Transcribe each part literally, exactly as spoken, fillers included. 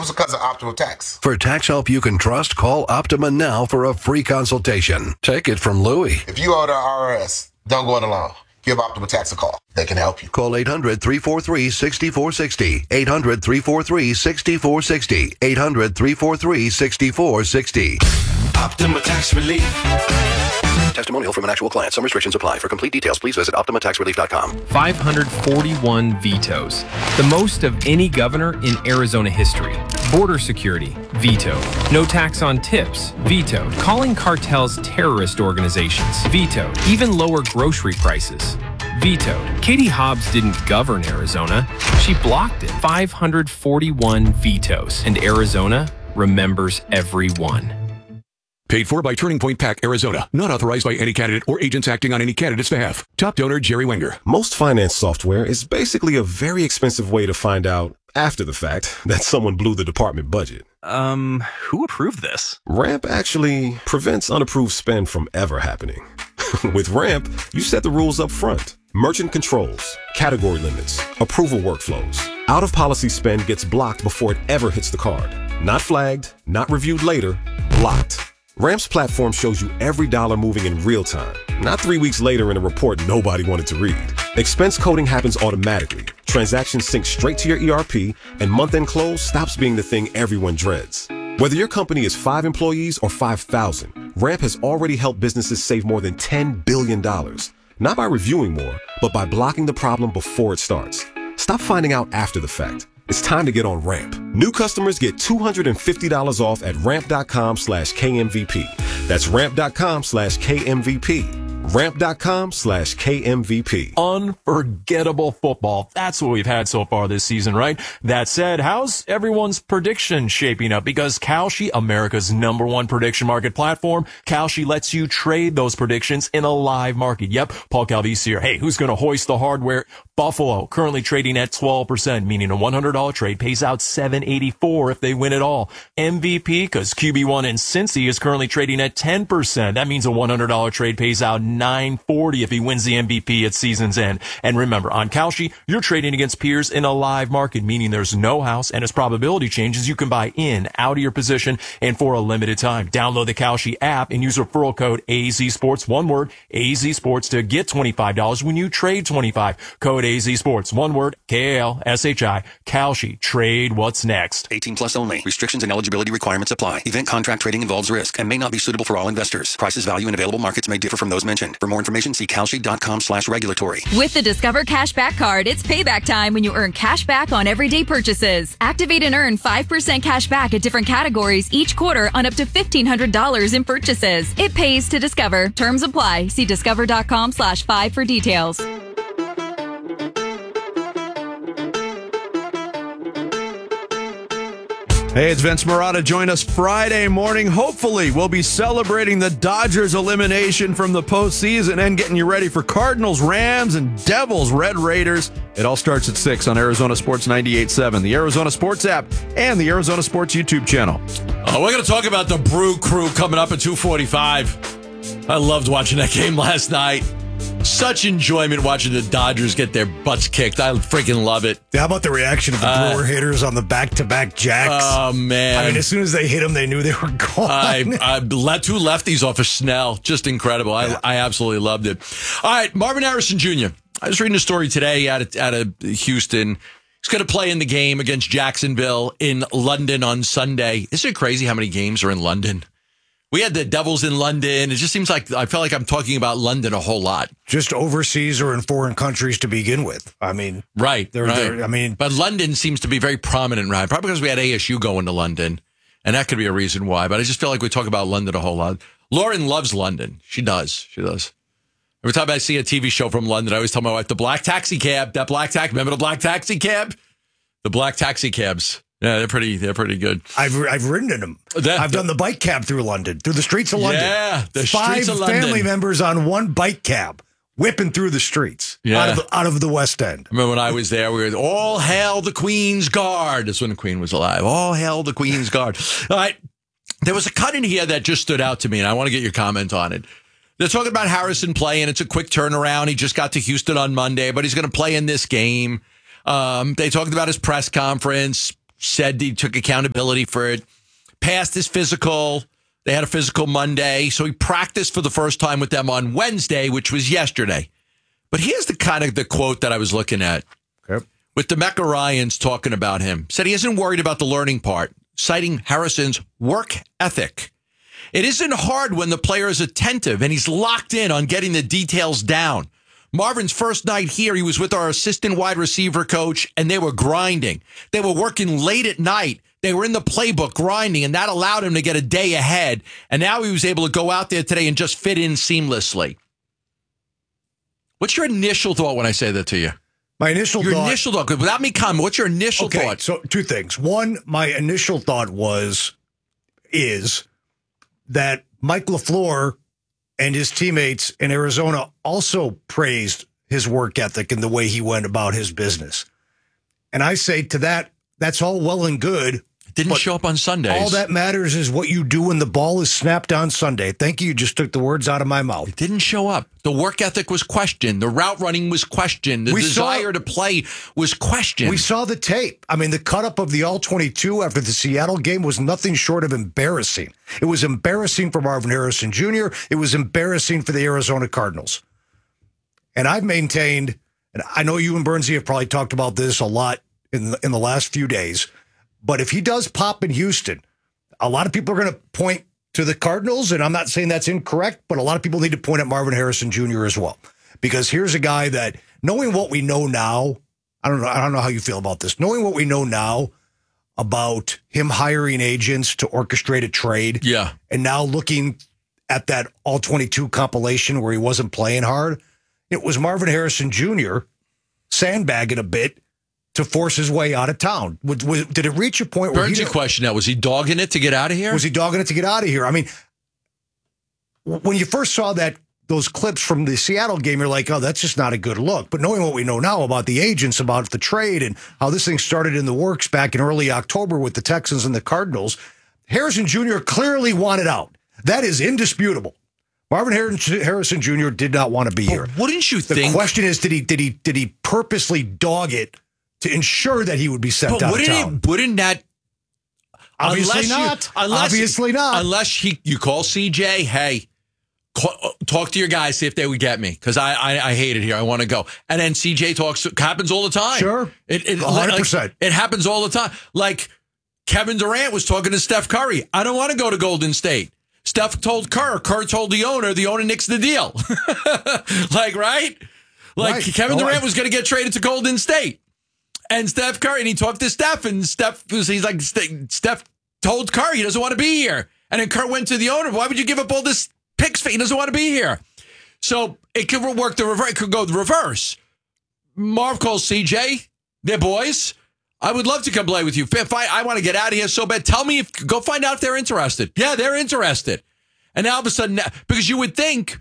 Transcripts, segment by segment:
was because of Optima Tax. For tax help you can trust, call Optima now for a free consultation. Take it from Louie. If you owe the I R S, don't go it alone. Give Optima Tax a call. They can help you. Call eight hundred, three four three, six four six zero. eight hundred, three four three, six four six zero. eight hundred, three four three, six four six zero. Optima Tax Relief. Testimonial from an actual client. Some restrictions apply. For complete details, please visit optima tax relief dot com. five hundred forty-one vetoes, the most of any governor in Arizona history. Border security, vetoed. No tax on tips, vetoed. Calling cartels terrorist organizations, vetoed. Even lower grocery prices, vetoed. Katie Hobbs didn't govern Arizona. She blocked it. five hundred forty-one vetoes. And Arizona remembers every one. Paid for by Turning Point PAC, Arizona. Not authorized by any candidate or agents acting on any candidate's behalf. Top donor, Jerry Wenger. Most finance software is basically a very expensive way to find out, after the fact, that someone blew the department budget. Um, who approved this? Ramp actually prevents unapproved spend from ever happening. With Ramp, you set the rules up front. Merchant controls, category limits, approval workflows. Out-of-policy spend gets blocked before it ever hits the card. Not flagged, not reviewed later, blocked. Ramp's platform shows you every dollar moving in real time, not three weeks later in a report nobody wanted to read. Expense coding happens automatically. Transactions sync straight to your E R P, and month-end close stops being the thing everyone dreads. Whether your company is five employees or five thousand, Ramp has already helped businesses save more than ten billion dollars. Not by reviewing more, but by blocking the problem before it starts. Stop finding out after the fact. It's time to get on Ramp. New customers get two hundred fifty dollars off at ramp.com slash KMVP. That's ramp.com slash KMVP. Ramp.com slash KMVP. Unforgettable football. That's what we've had so far this season, right? That said, how's everyone's prediction shaping up? Because Kalshi, America's number one prediction market platform, Kalshi lets you trade those predictions in a live market. Yep, Paul Calvisi here. Hey, who's going to hoist the hardware? Buffalo, currently trading at twelve percent, meaning a one hundred dollars trade pays out seven eighty-four if they win it all. M V P, because Q B one in Cincy is currently trading at ten percent. That means a one hundred dollars trade pays out nine forty if he wins the M V P at season's end. And remember, on Kalshi, you're trading against peers in a live market, meaning there's no house, and as probability changes, you can buy in, out of your position, and for a limited time. Download the Kalshi app and use referral code A Z Sports, one word, A Z Sports, to get twenty-five dollars when you trade twenty-five dollars. Code A Z Sports, one word, K A L S H I, Kalshi. Trade what's next. eighteen plus only. Restrictions and eligibility requirements apply. Event contract trading involves risk and may not be suitable for all investors. Prices, value, and available markets may differ from those mentioned. For more information, see kalshi.com slash regulatory. With the Discover Cashback Card, it's payback time when you earn cash back on everyday purchases. Activate and earn five percent cash back at different categories each quarter on up to fifteen hundred dollars in purchases. It pays to Discover. Terms apply. See discover.com slash five for details. Hey, it's Vince Marotta. Join us Friday morning. Hopefully, we'll be celebrating the Dodgers' elimination from the postseason and getting you ready for Cardinals, Rams, and Devils, Red Raiders. It all starts at six on Arizona Sports ninety-eight point seven, the Arizona Sports app, and the Arizona Sports YouTube channel. Uh, we're going to talk about the Brew Crew coming up at two forty-five. I loved watching that game last night. Such enjoyment watching the Dodgers get their butts kicked. I freaking love it. How about the reaction of the Uh, Brewer hitters on the back-to-back jacks? Oh, man. I mean, as soon as they hit them, they knew they were gone. I, I let two lefties off of Snell. Just incredible. I, I absolutely loved it. All right, Marvin Harrison Junior I was reading a story today out of, out of Houston. He's going to play in the game against Jacksonville in London on Sunday. Isn't it crazy how many games are in London? We had the Devils in London. It just seems like I felt like I'm talking about London a whole lot. Just overseas or in foreign countries to begin with. I mean, right, they're, right. They're, I mean, but London seems to be very prominent, right? Probably because we had A S U going to London, and that could be a reason why. But I just feel like we talk about London a whole lot. Lauren loves London. She does. She does. Every time I see a T V show from London, I always tell my wife, the black taxi cab, that black taxi. Remember the black taxi cab? The black taxi cabs. Yeah, they're pretty. They're pretty good. I've I've ridden in them. That, I've done the bike cab through London, through the streets of London. Yeah, the Five streets of London. family members on one bike cab, whipping through the streets Yeah. out of the, out of the West End. I remember when I was there, we were all hail the Queen's Guard. That's when the Queen was alive. All hail the Queen's Guard. All right, there was a cut in here that just stood out to me, and I want to get your comment on it. They're talking about Harrison playing. It's a quick turnaround. He just got to Houston on Monday, but he's going to play in this game. Um, they talked about his press conference. said he took accountability for it, passed his physical. They had a physical Monday, so he practiced for the first time with them on Wednesday, which was yesterday. But here's the kind of the quote that I was looking at. Okay. With DeMeco Ryans talking about him. Said he isn't worried about the learning part, citing Harrison's work ethic. It isn't hard when the player is attentive and he's locked in on getting the details down. Marvin's first night here, he was with our assistant wide receiver coach, and they were grinding. They were working late at night. They were in the playbook grinding, and that allowed him to get a day ahead. And now he was able to go out there today and just fit in seamlessly. What's your initial thought when I say that to you? My initial your thought... initial thought, without me comment, what's your initial okay, thought? So two things. One, my initial thought was, is that Mike LaFleur and his teammates in Arizona also praised his work ethic and the way he went about his business. And I say to that, that's all well and good. Didn't show up on Sundays. All that matters is what you do when the ball is snapped on Sunday. Thank you. You just took the words out of my mouth. It didn't show up. The work ethic was questioned. The route running was questioned. The we desire saw, to play was questioned. We saw the tape. I mean, the cut up of the all twenty-two after the Seattle game was nothing short of embarrassing. It was embarrassing for Marvin Harrison Junior It was embarrassing for the Arizona Cardinals. And I've maintained, and I know you and Bernsey have probably talked about this a lot in the, in the last few days, but if he does pop in Houston, a lot of people are going to point to the Cardinals, and I'm not saying that's incorrect, but a lot of people need to point at Marvin Harrison Junior as well. Because here's a guy that, knowing what we know now, I don't know, I don't know how you feel about this, knowing what we know now about him hiring agents to orchestrate a trade, yeah, and now looking at that all twenty-two compilation where he wasn't playing hard, it was Marvin Harrison Junior sandbagging a bit to force his way out of town. Was, was, did it reach a point where Bernsey he... question that, was he dogging it to get out of here? Was he dogging it to get out of here? I mean, when you first saw that those clips from the Seattle game, you're like, oh, that's just not a good look. But knowing what we know now about the agents, about the trade, and how this thing started in the works back in early October with the Texans and the Cardinals, Harrison Junior clearly wanted out. That is indisputable. Marvin Harrison Junior did not want to be here. Wouldn't you the think? The question is, did he did he did he purposely dog it to ensure that he would be sent but out wouldn't of town? It, wouldn't that? Obviously unless not. You, unless, Obviously not. Unless he, you call C J, hey, call, talk to your guys, see if they would get me, because I, I I hate it here. I want to go. And then C J talks. Happens all the time. Sure, it, it one hundred percent. Like, it happens all the time. Like Kevin Durant was talking to Steph Curry. I don't want to go to Golden State. Steph told Kerr. Kerr told the owner. The owner nixed the deal. like right, like right. Kevin no, Durant I, was going to get traded to Golden State. And Steph Curry, and he talked to Steph, and Steph was, he's like, Steph told Curry he doesn't want to be here. And then Kerr went to the owner. Why would you give up all this picks for? He doesn't want to be here. So it could work the reverse. It could go the reverse. Marv calls C J. They're boys. I would love to come play with you. If I, I want to get out of here so bad, tell me, if go find out if they're interested. Yeah, they're interested. And now all of a sudden, because you would think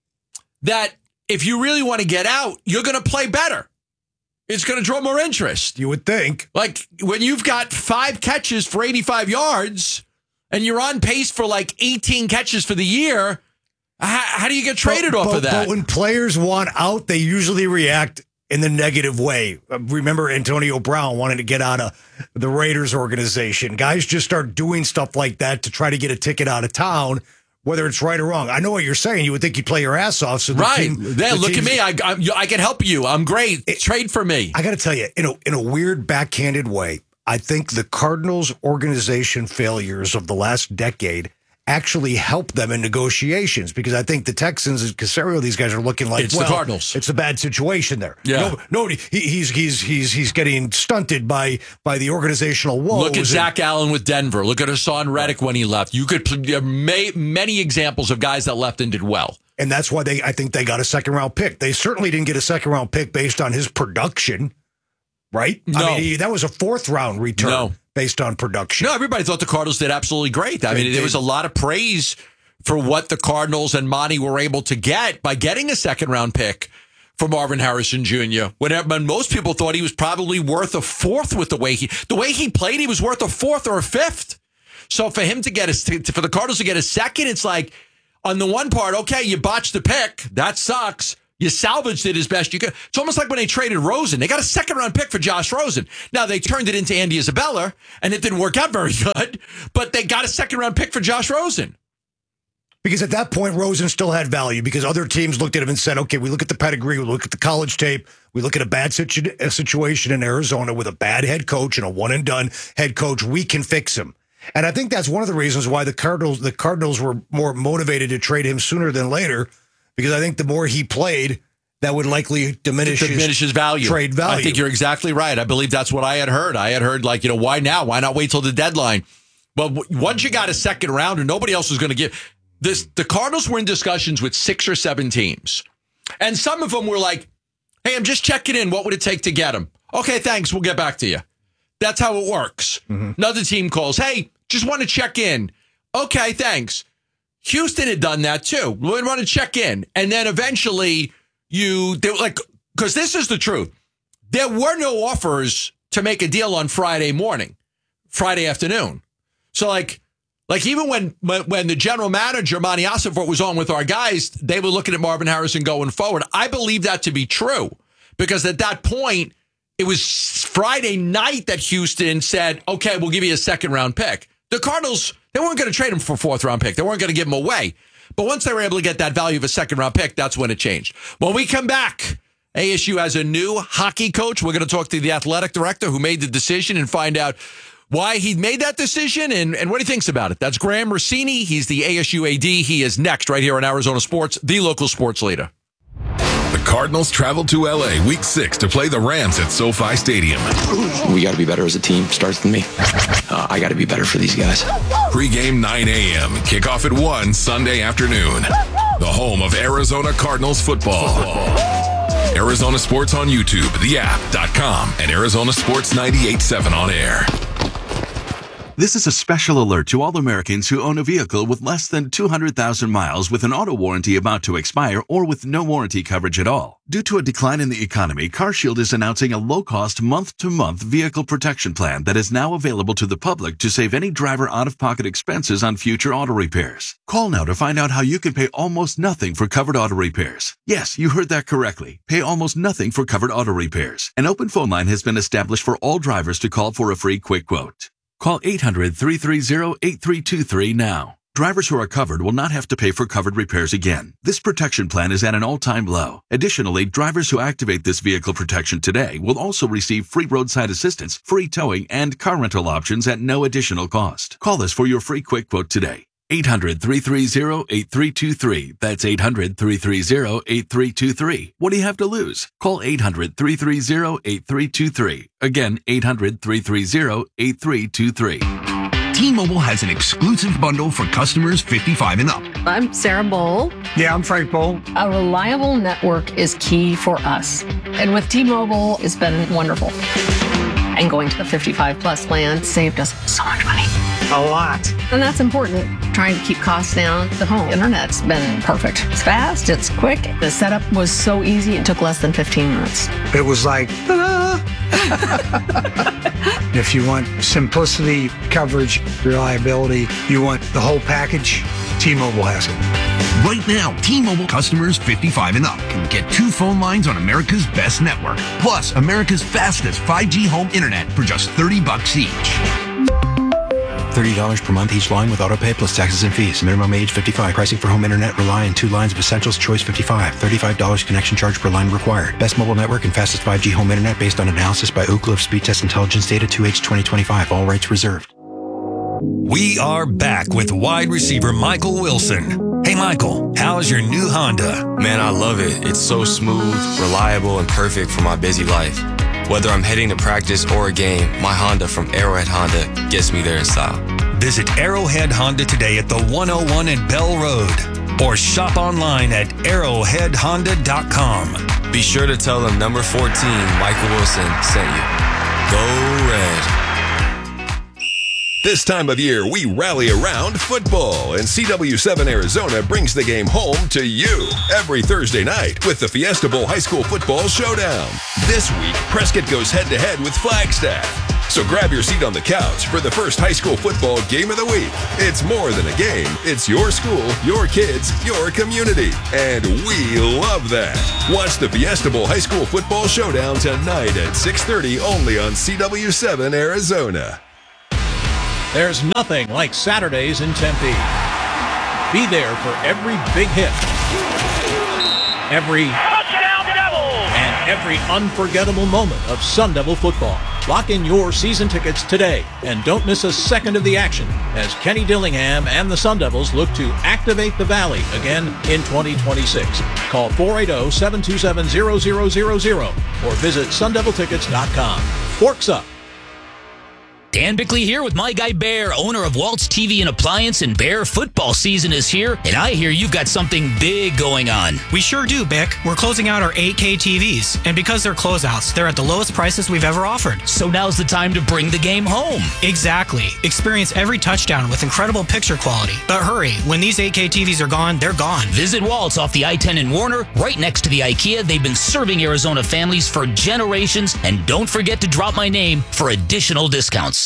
that if you really want to get out, you're going to play better. It's going to draw more interest. You would think. Like when you've got five catches for eighty-five yards and you're on pace for like eighteen catches for the year, how, how do you get traded but, off but, of that? But when players want out, they usually react in the negative way. Remember Antonio Brown wanting to get out of the Raiders organization. Guys just start doing stuff like that to try to get a ticket out of town, whether it's right or wrong. I know what you're saying. You would think you play your ass off. So the right. Team, yeah, the look at me. I, I, I can help you. I'm great. It, Trade for me. I got to tell you, in a, in a weird backhanded way, I think the Cardinals organization failures of the last decade actually help them in negotiations, because I think the Texans and Caserio, these guys are looking like, it's well, the Cardinals. It's a bad situation there. Yeah. No, nobody, he, he's he's he's he's getting stunted by by the organizational woes. Look at and, Zach Allen with Denver. Look at Hassan Reddick when he left. You could there are may, many examples of guys that left and did well. And that's why they I think they got a second round pick. They certainly didn't get a second round pick based on his production, right? No. I mean, he, that was a fourth round return no. based on production. No, everybody thought the Cardinals did absolutely great. I they, mean, there they, was a lot of praise for what the Cardinals and Monty were able to get by getting a second round pick for Marvin Harrison Junior When, when most people thought he was probably worth a fourth with the way he the way he played, he was worth a fourth or a fifth. So for him to get a for the Cardinals to get a second, it's like on the one part, okay, you botched the pick, that sucks. You salvaged it as best you could. It's almost like when they traded Rosen. They got a second-round pick for Josh Rosen. Now, they turned it into Andy Isabella, and it didn't work out very good, but they got a second-round pick for Josh Rosen. Because at that point, Rosen still had value because other teams looked at him and said, okay, we look at the pedigree, we look at the college tape, we look at a bad situ- a situation in Arizona with a bad head coach and a one-and-done head coach. We can fix him. And I think that's one of the reasons why the Cardinals the Cardinals were more motivated to trade him sooner than later, because I think the more he played, that would likely diminish, diminish his value. Trade value. I think you're exactly right. I believe that's what I had heard. I had heard, like, you know, why now? Why not wait till the deadline? But w- once you got a second rounder, nobody else was going to give... This, the Cardinals were in discussions with six or seven teams. And some of them were like, hey, I'm just checking in. What would it take to get him? Okay, thanks. We'll get back to you. That's how it works. Mm-hmm. Another team calls, hey, just want to check in. Okay, thanks. Houston had done that too. We want to check in. And then eventually you, they were like, because this is the truth. There were no offers to make a deal on Friday morning, Friday afternoon. So like, Like even when, when when the general manager, Monty Ossenfort, was on with our guys, they were looking at Marvin Harrison going forward. I believe that to be true because at that point, it was Friday night that Houston said, okay, we'll give you a second round pick. The Cardinals, they weren't going to trade him for a fourth round pick. They weren't going to give him away. But once they were able to get that value of a second round pick, that's when it changed. When we come back, A S U has a new hockey coach. We're going to talk to the athletic director who made the decision and find out why he made that decision and, and what he thinks about it. That's Graham Rossini. He's the A S U A D. He is next right here on Arizona Sports, the local sports leader. The Cardinals travel to L A week six to play the Rams at SoFi Stadium. We got to be better as a team. Starts with me. Uh, I got to be better for these guys. Pre-game nine a.m. Kickoff at one Sunday afternoon. The home of Arizona Cardinals football. football. Arizona Sports on YouTube, the app dot com, and Arizona Sports ninety-eight point seven on air. This is a special alert to all Americans who own a vehicle with less than two hundred thousand miles with an auto warranty about to expire or with no warranty coverage at all. Due to a decline in the economy, CarShield is announcing a low-cost month-to-month vehicle protection plan that is now available to the public to save any driver out-of-pocket expenses on future auto repairs. Call now to find out how you can pay almost nothing for covered auto repairs. Yes, you heard that correctly. Pay almost nothing for covered auto repairs. An open phone line has been established for all drivers to call for a free quick quote. Call eight hundred, three three zero, eight three two three now. Drivers who are covered will not have to pay for covered repairs again. This protection plan is at an all-time low. Additionally, drivers who activate this vehicle protection today will also receive free roadside assistance, free towing, and car rental options at no additional cost. Call us for your free quick quote today. eight hundred, three three zero, eight three two three. That's eight hundred, three three zero, eight three two three. What do you have to lose? Call eight hundred, three three zero, eight three two three. Again, eight hundred, three three zero, eight three two three. T-Mobile has an exclusive bundle for customers fifty-five and up. I'm Sarah Bowl. Yeah, I'm Frank Bowl. A reliable network is key for us. And with T-Mobile, it's been wonderful. And going to the fifty-five plus plan saved us so much money. A lot. And that's important. Trying to keep costs down. The home internet's been perfect. It's fast, it's quick. The setup was so easy, it took less than fifteen minutes. It was like, ta-da! If you want simplicity, coverage, reliability, you want the whole package, T-Mobile has it. Right now, T-Mobile customers fifty-five and up can get two phone lines on America's best network, plus America's fastest five G home internet for just thirty bucks each. thirty dollars per month each line with autopay plus taxes and fees. Minimum age fifty-five. Pricing for home internet rely on two lines of Essentials Choice fifty-five. thirty-five dollars connection charge per line required. Best mobile network and fastest five G home internet based on analysis by Oak Cliff Speed Test Intelligence Data two H twenty twenty-five. All rights reserved. We are back with wide receiver Michael Wilson. Hey Michael, how's your new Honda? Man, I love it. It's so smooth, reliable, and perfect for my busy life. Whether I'm heading to practice or a game, my Honda from Arrowhead Honda gets me there in style. Visit Arrowhead Honda today at the one oh one at Bell Road or shop online at arrowhead honda dot com. Be sure to tell them number fourteen, Michael Wilson, sent you. Go Red. This time of year, we rally around football, and C W seven Arizona brings the game home to you every Thursday night with the Fiesta Bowl High School Football Showdown. This week, Prescott goes head-to-head with Flagstaff. So grab your seat on the couch for the first high school football game of the week. It's more than a game. It's your school, your kids, your community. And we love that. Watch the Fiesta Bowl High School Football Showdown tonight at six thirty only on C W seven Arizona. There's nothing like Saturdays in Tempe. Be there for every big hit, every touchdown Devils, and every unforgettable moment of Sun Devil football. Lock in your season tickets today and don't miss a second of the action as Kenny Dillingham and the Sun Devils look to activate the Valley again in twenty twenty-six. Call four eight zero, seven two seven, zero zero zero zero or visit sun devil tickets dot com. Forks up. Dan Bickley here with my guy Bear, owner of Walt's T V and Appliance, and Bear, football season is here, and I hear you've got something big going on. We sure do, Bick. We're closing out our eight K T Vs, and because they're closeouts, they're at the lowest prices we've ever offered. So now's the time to bring the game home. Exactly. Experience every touchdown with incredible picture quality. But hurry, when these eight K T Vs are gone, they're gone. Visit Walt's off the I ten in Warner, right next to the IKEA. They've been serving Arizona families for generations, and don't forget to drop my name for additional discounts.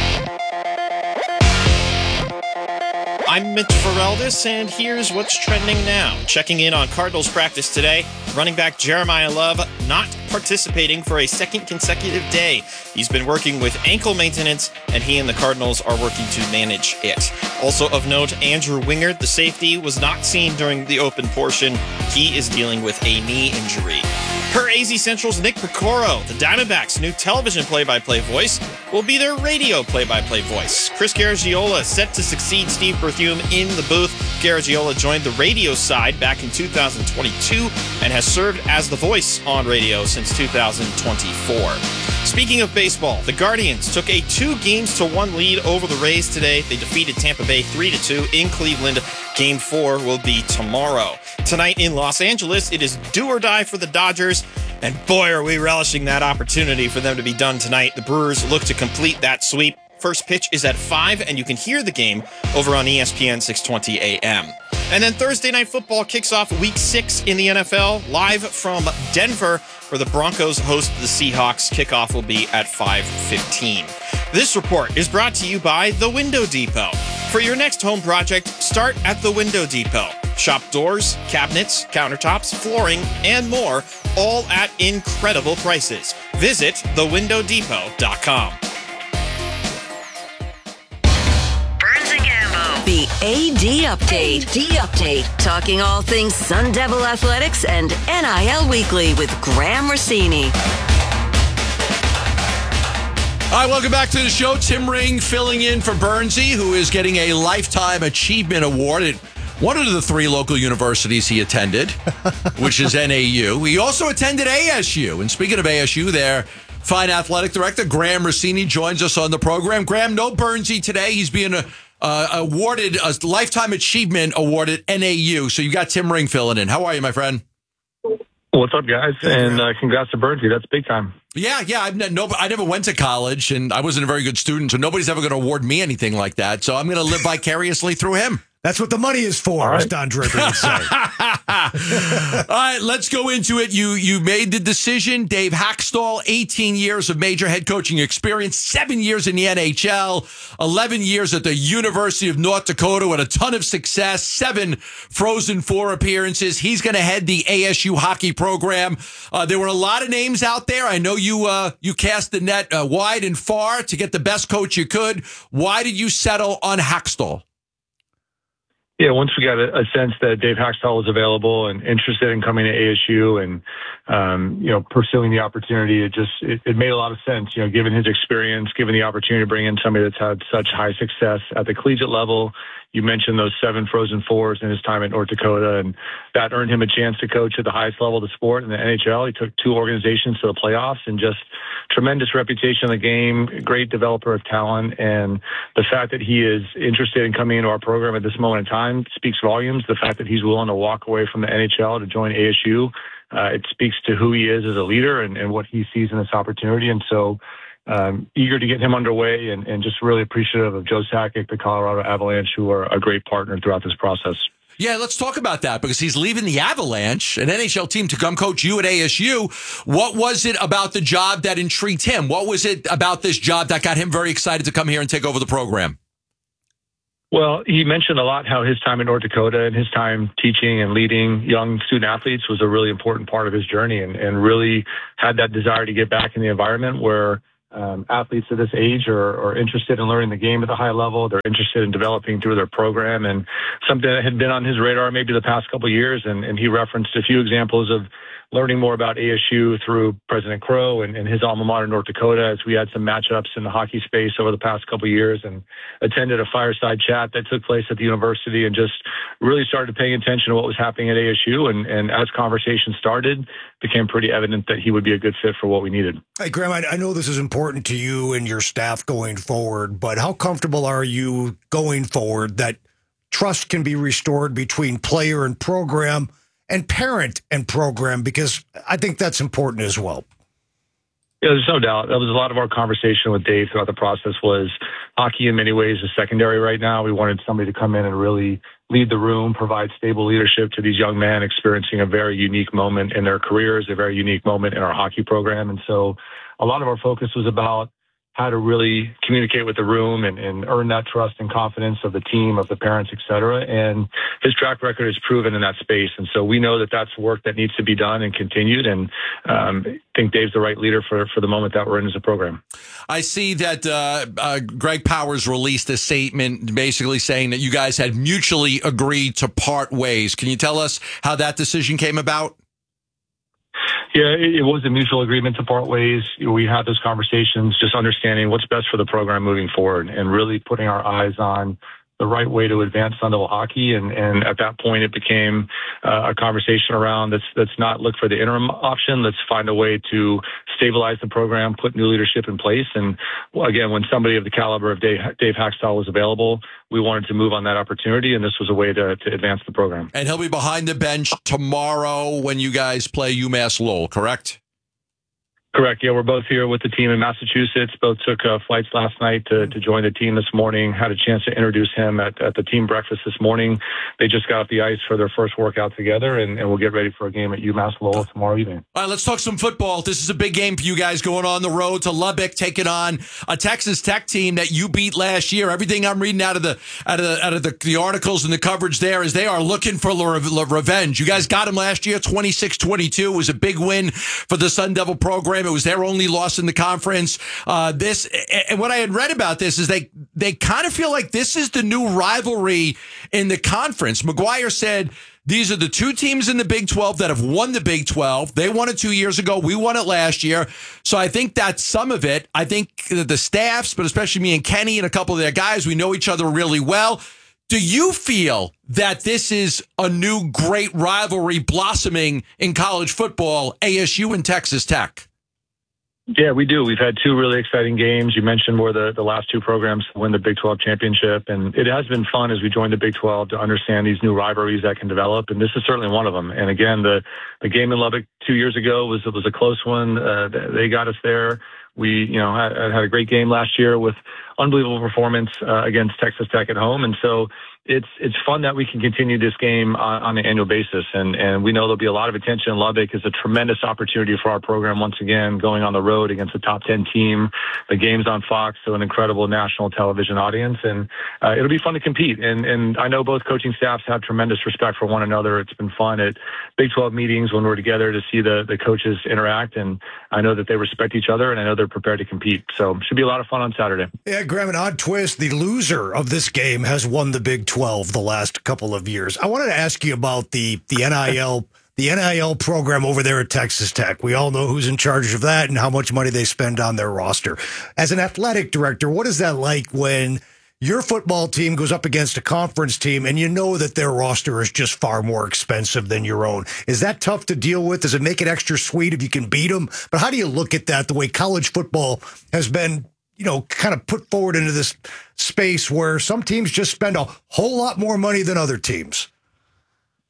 I'm Mitch Ferreldis, and here's what's trending now. Checking in on Cardinals practice today, running back Jeremiah Love not participating for a second consecutive day. He's been working with ankle maintenance, and he and the Cardinals are working to manage it. Also of note, Andrew Wingard, the safety, was not seen during the open portion. He is dealing with a knee injury. Per A Z Central's Nick Picoro, the Diamondbacks' new television play-by-play voice will be their radio play-by-play voice. Chris Garagiola set to succeed Steve Berthume in the booth. Garagiola joined the radio side back in two thousand twenty-two and has served as the voice on radio since two thousand twenty-four. Speaking of baseball, the Guardians took a two games to one lead over the Rays today. They defeated Tampa Bay three to two in Cleveland. Game four will be tomorrow. Tonight in Los Angeles, it is do or die for the Dodgers. And boy, are we relishing that opportunity for them to be done tonight. The Brewers look to complete that sweep. First pitch is at five, and you can hear the game over on E S P N six twenty A M. And then Thursday Night Football kicks off week six in the N F L, live from Denver, where the Broncos host the Seahawks. Kickoff will be at five fifteen. This report is brought to you by The Window Depot. For your next home project, start at The Window Depot. Shop doors, cabinets, countertops, flooring, and more, all at incredible prices. Visit the window depot dot com. The A D Update. A D Update. Talking all things Sun Devil Athletics and N I L Weekly with Graham Rossini. All right, welcome back to the show. Tim Ring filling in for Bernsey, who is getting a Lifetime Achievement Award at one of the three local universities he attended, which is N A U. He also attended A S U. And speaking of A S U, their fine athletic director, Graham Rossini, joins us on the program. Graham, no Bernsey today. He's being a Uh, awarded a Lifetime Achievement Award at N A U. So you got Tim Ring filling in. How are you, my friend? What's up, guys? And uh, congrats to Bernsey. That's big time. Yeah, yeah. I've no, I never went to college, and I wasn't a very good student, so nobody's ever going to award me anything like that. So I'm going to live vicariously through him. That's what the money is for, as Don Draper would say. All right, let's go into it. You you made the decision. Dave Hackstall, eighteen years of major head coaching experience, seven years in the N H L, eleven years at the University of North Dakota with a ton of success, seven Frozen Four appearances. He's going to head the A S U hockey program. Uh, there were a lot of names out there. I know you uh, you cast the net uh, wide and far to get the best coach you could. Why did you settle on Hackstall? Yeah, once we got a, a sense that Dave Hackstall was available and interested in coming to A S U and, um, you know, pursuing the opportunity, it just, it, it made a lot of sense, you know, given his experience, given the opportunity to bring in somebody that's had such high success at the collegiate level. You mentioned those seven Frozen Fours in his time at North Dakota, and that earned him a chance to coach at the highest level of the sport in the N H L. He took two organizations to the playoffs and just tremendous reputation in the game, great developer of talent. And the fact that he is interested in coming into our program at this moment in time speaks volumes. The fact that he's willing to walk away from the N H L to join A S U, uh, it speaks to who he is as a leader and, and what he sees in this opportunity. And so, Um, eager to get him underway and, and just really appreciative of Joe Sakic, the Colorado Avalanche, who are a great partner throughout this process. Yeah, let's talk about that because he's leaving the Avalanche, an N H L team, to come coach you at A S U. What was it about the job that intrigued him? What was it about this job that got him very excited to come here and take over the program? Well, he mentioned a lot how his time in North Dakota and his time teaching and leading young student athletes was a really important part of his journey, and, and really had that desire to get back in the environment where um, athletes of this age are, are interested in learning the game at the high level. They're interested in developing through their program, and something that had been on his radar maybe the past couple of years. And, and he referenced a few examples of learning more about A S U through President Crow and, and his alma mater, North Dakota, as we had some matchups in the hockey space over the past couple of years, and attended a fireside chat that took place at the university, and just really started paying attention to what was happening at A S U. And, and as conversation started, became pretty evident that he would be a good fit for what we needed. Hey, Graham, I, I know this is important to you and your staff going forward, but how comfortable are you going forward that trust can be restored between player and program and parent and program? Because I think that's important as well. Yeah, there's no doubt. That was a lot of our conversation with Dave throughout the process. Was hockey in many ways is secondary right now. We wanted somebody to come in and really lead the room, provide stable leadership to these young men experiencing a very unique moment in their careers, a very unique moment in our hockey program. And so a lot of our focus was about how to really communicate with the room and, and earn that trust and confidence of the team, of the parents, et cetera. And his track record is proven in that space. And so we know that that's work that needs to be done and continued. And um, I think Dave's the right leader for, for the moment that we're in as a program. I see that uh, uh, Greg Powers released a statement basically saying that you guys had mutually agreed to part ways. Can you tell us how that decision came about? Yeah, it was a mutual agreement to part ways. We had those conversations, just understanding what's best for the program moving forward, and really putting our eyes on the right way to advance Sun Devil hockey. And, and at that point, it became uh, a conversation around let's, let's not look for the interim option. Let's find a way to stabilize the program, put new leadership in place. And well, again, when somebody of the caliber of Dave, Dave Haxtell was available, we wanted to move on that opportunity, and this was a way to, to advance the program. And he'll be behind the bench tomorrow when you guys play UMass Lowell, correct? Correct. Yeah, we're both here with the team in Massachusetts. Both took uh, flights last night to, to join the team this morning. Had a chance to introduce him at, at the team breakfast this morning. They just got off the ice for their first workout together, and, and we'll get ready for a game at UMass Lowell tomorrow evening. All right, let's talk some football. This is a big game for you guys going on the road to Lubbock, taking on a Texas Tech team that you beat last year. Everything I'm reading out of the out of the, out of the, the articles and the coverage there is they are looking for le- le- revenge. You guys got them last year, twenty-six twenty-two. It was a big win for the Sun Devil program. It was their only loss in the conference. Uh, this and what I had read about this is they they kind of feel like this is the new rivalry in the conference. McGuire said these are the two teams in the Big twelve that have won the Big twelve. They won it two years ago. We won it last year. So I think that's some of it. I think the staffs, but especially me and Kenny and a couple of their guys, we know each other really well. Do you feel that this is a new great rivalry blossoming in college football, A S U and Texas Tech? Yeah, we do. We've had two really exciting games. You mentioned where the, the last two programs win the Big twelve championship, and it has been fun as we joined the Big twelve to understand these new rivalries that can develop, and this is certainly one of them. And again, the, the game in Lubbock two years ago was was a close one. Uh, they got us there. We, you know, had, had a great game last year with unbelievable performance uh, against Texas Tech at home, and so it's it's fun that we can continue this game on, on an annual basis. And, and we know there'll be a lot of attention in Lubbock. It's a tremendous opportunity for our program once again, going on the road against a top ten team. The game's on Fox, so an incredible national television audience. And uh, it'll be fun to compete. And, and I know both coaching staffs have tremendous respect for one another. It's been fun at Big twelve meetings when we're together to see the, the coaches interact. And I know that they respect each other, and I know they're prepared to compete. So it should be a lot of fun on Saturday. Yeah, Graham, an odd twist. The loser of this game has won the Big twelve the last couple of years. I wanted to ask you about the the N I L the N I L program over there at Texas Tech. We all know who's in charge of that and how much money they spend on their roster. As an athletic director, what is that like when your football team goes up against a conference team and you know that their roster is just far more expensive than your own? Is that tough to deal with? Does it make it extra sweet if you can beat them? But how do you look at that, the way college football has been, you know, kind of put forward into this space where some teams just spend a whole lot more money than other teams?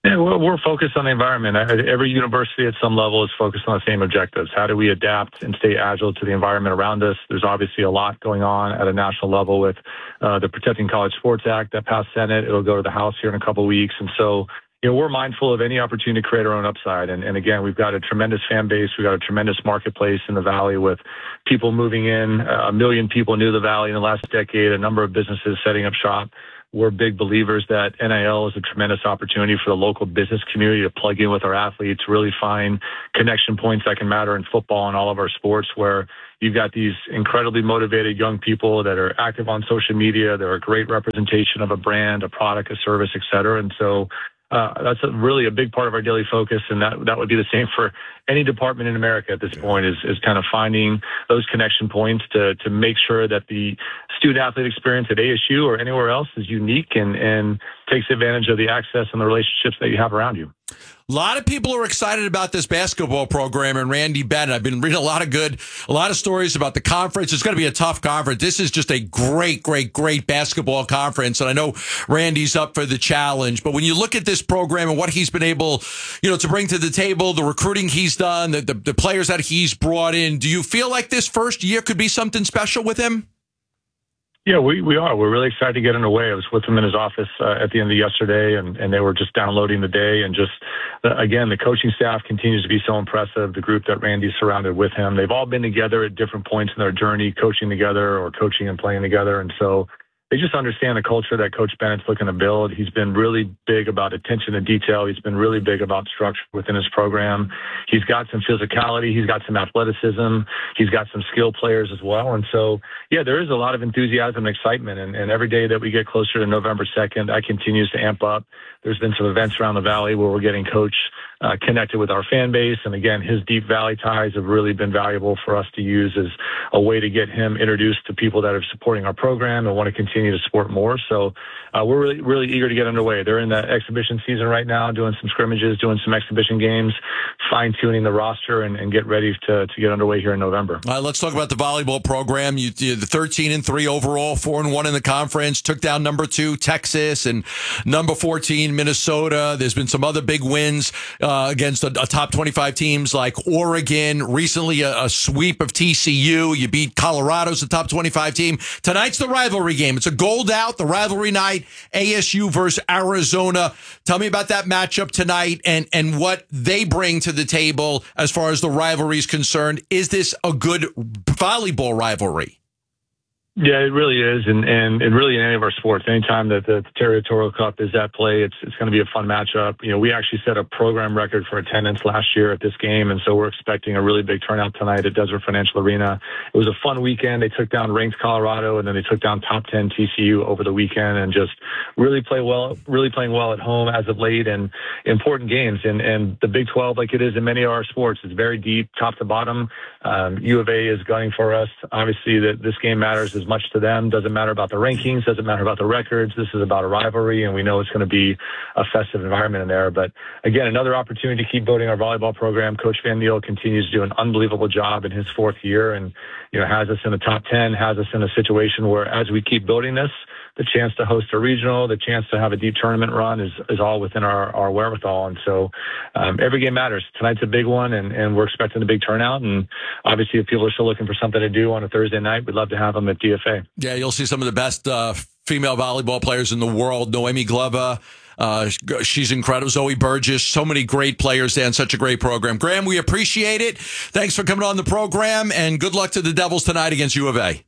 Yeah, well, we're focused on the environment. Every university at some level is focused on the same objectives. How do we adapt and stay agile to the environment around us? There's obviously a lot going on at a national level with uh, the Protecting College Sports Act that passed Senate. It'll go to the House here in a couple of weeks. And so, you know, we're mindful of any opportunity to create our own upside. And, and again, we've got a tremendous fan base. We've got a tremendous marketplace in the Valley with people moving in. A million people knew the Valley in the last decade, a number of businesses setting up shop. We're big believers that N I L is a tremendous opportunity for the local business community to plug in with our athletes, really find connection points that can matter in football and all of our sports, where you've got these incredibly motivated young people that are active on social media. They're a great representation of a brand, a product, a service, et cetera. And so uh, that's a, really a big part of our daily focus. And that, that would be the same for any department in America at this point, is, is kind of finding those connection points to, to make sure that the student athlete experience at A S U or anywhere else is unique and, and takes advantage of the access and the relationships that you have around you. A lot of people are excited about this basketball program and Randy Bennett. I've been reading a lot of good, a lot of stories about the conference. It's going to be a tough conference. This is just a great, great, great basketball conference. And I know Randy's up for the challenge. But when you look at this program and what he's been able, you know, to bring to the table, the recruiting he's done, the, the, the players that he's brought in, do you feel like this first year could be something special with him? Yeah, we, we are. We're really excited to get underway. I was with him in his office uh, at the end of yesterday, and, and they were just downloading the day. And just, uh, again, the coaching staff continues to be so impressive, the group that Randy's surrounded with him. They've all been together at different points in their journey, coaching together or coaching and playing together. And so they just understand the culture that Coach Bennett's looking to build. He's been really big about attention to detail. He's been really big about structure within his program. He's got some physicality. He's got some athleticism. He's got some skill players as well. And so, yeah, there is a lot of enthusiasm and excitement. And, and every day that we get closer to November second, that continues to amp up. There's been some events around the Valley where we're getting Coach uh, connected with our fan base. And again, his deep Valley ties have really been valuable for us to use as a way to get him introduced to people that are supporting our program and want to continue to support more. So uh, we're really, really eager to get underway. They're in the exhibition season right now, doing some scrimmages, doing some exhibition games, fine tuning the roster and, and get ready to, to get underway here in November. All right, let's talk about the volleyball program. You, you the thirteen and three overall, four and one in the conference, took down number two Texas and number fourteen Minnesota. There's been some other big wins uh, against a, a top twenty-five teams like Oregon. Recently, a, a sweep of T C U. You beat Colorado's a top twenty-five team. Tonight's the rivalry game. It's a gold out, the rivalry night, A S U versus Arizona. Tell me about that matchup tonight and, and what they bring to the table as far as the rivalry is concerned. Is this a good volleyball rivalry? Yeah, it really is. And, and, and really in any of our sports, anytime that the Territorial Cup is at play, it's it's going to be a fun matchup. You know, we actually set a program record for attendance last year at this game, and so we're expecting a really big turnout tonight at Desert Financial Arena. It was a fun weekend. They took down ranked Colorado, and then they took down top ten T C U over the weekend, and just really play well, really playing well at home as of late, and important games. And, and the Big twelve, like it is in many of our sports, is very deep, top to bottom. Um, U of A is gunning for us. Obviously, that this game matters as much to them. Doesn't matter about the rankings, doesn't matter about the records. This is about a rivalry, and we know it's going to be a festive environment in there. But again, another opportunity to keep building our volleyball program. Coach Van Neal continues to do an unbelievable job in his fourth year, and you know has us in the top ten, has us in a situation where as we keep building this, the chance to host a regional, the chance to have a deep tournament run is, is all within our, our wherewithal. And so um, every game matters. Tonight's a big one, and, and we're expecting a big turnout. And obviously, if people are still looking for something to do on a Thursday night, we'd love to have them at D F A. Yeah, you'll see some of the best uh, female volleyball players in the world. Noemi Glover, uh, she's incredible. Zoe Burgess, so many great players there and such a great program. Graham, we appreciate it. Thanks for coming on the program, and good luck to the Devils tonight against U of A.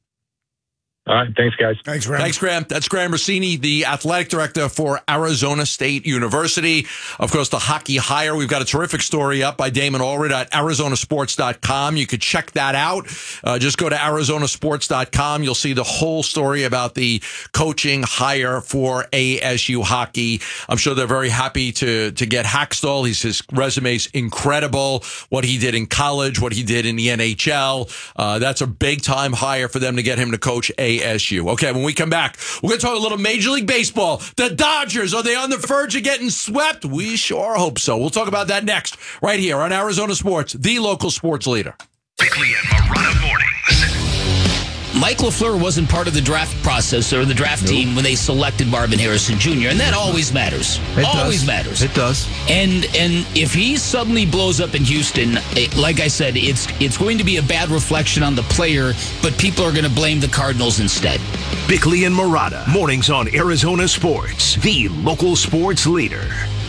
All right. Thanks, guys. Thanks, Graham. Thanks, Graham. That's Graham Rossini, the athletic director for Arizona State University. Of course, the hockey hire. We've got a terrific story up by Damon Allred at Arizona Sports dot com. You could check that out. Uh, just go to Arizona Sports dot com. You'll see the whole story about the coaching hire for A S U hockey. I'm sure they're very happy to, to get Hackstall. He's, his resume's incredible. What he did in college, what he did in the N H L. Uh, that's a big-time hire for them to get him to coach A S U. Okay, when we come back, we're going to talk a little Major League Baseball. The Dodgers, are they on the verge of getting swept? We sure hope so. We'll talk about that next, right here on Arizona Sports, the local sports leader. Weekly and Marana Mornings. Mike LaFleur wasn't part of the draft process or the draft nope. team when they selected Marvin Harrison Junior, and that always matters. It always does. matters. It does. And and if he suddenly blows up in Houston, it, like I said, it's it's going to be a bad reflection on the player, but people are going to blame the Cardinals instead. Bickley and Murata, mornings on Arizona Sports, the local sports leader.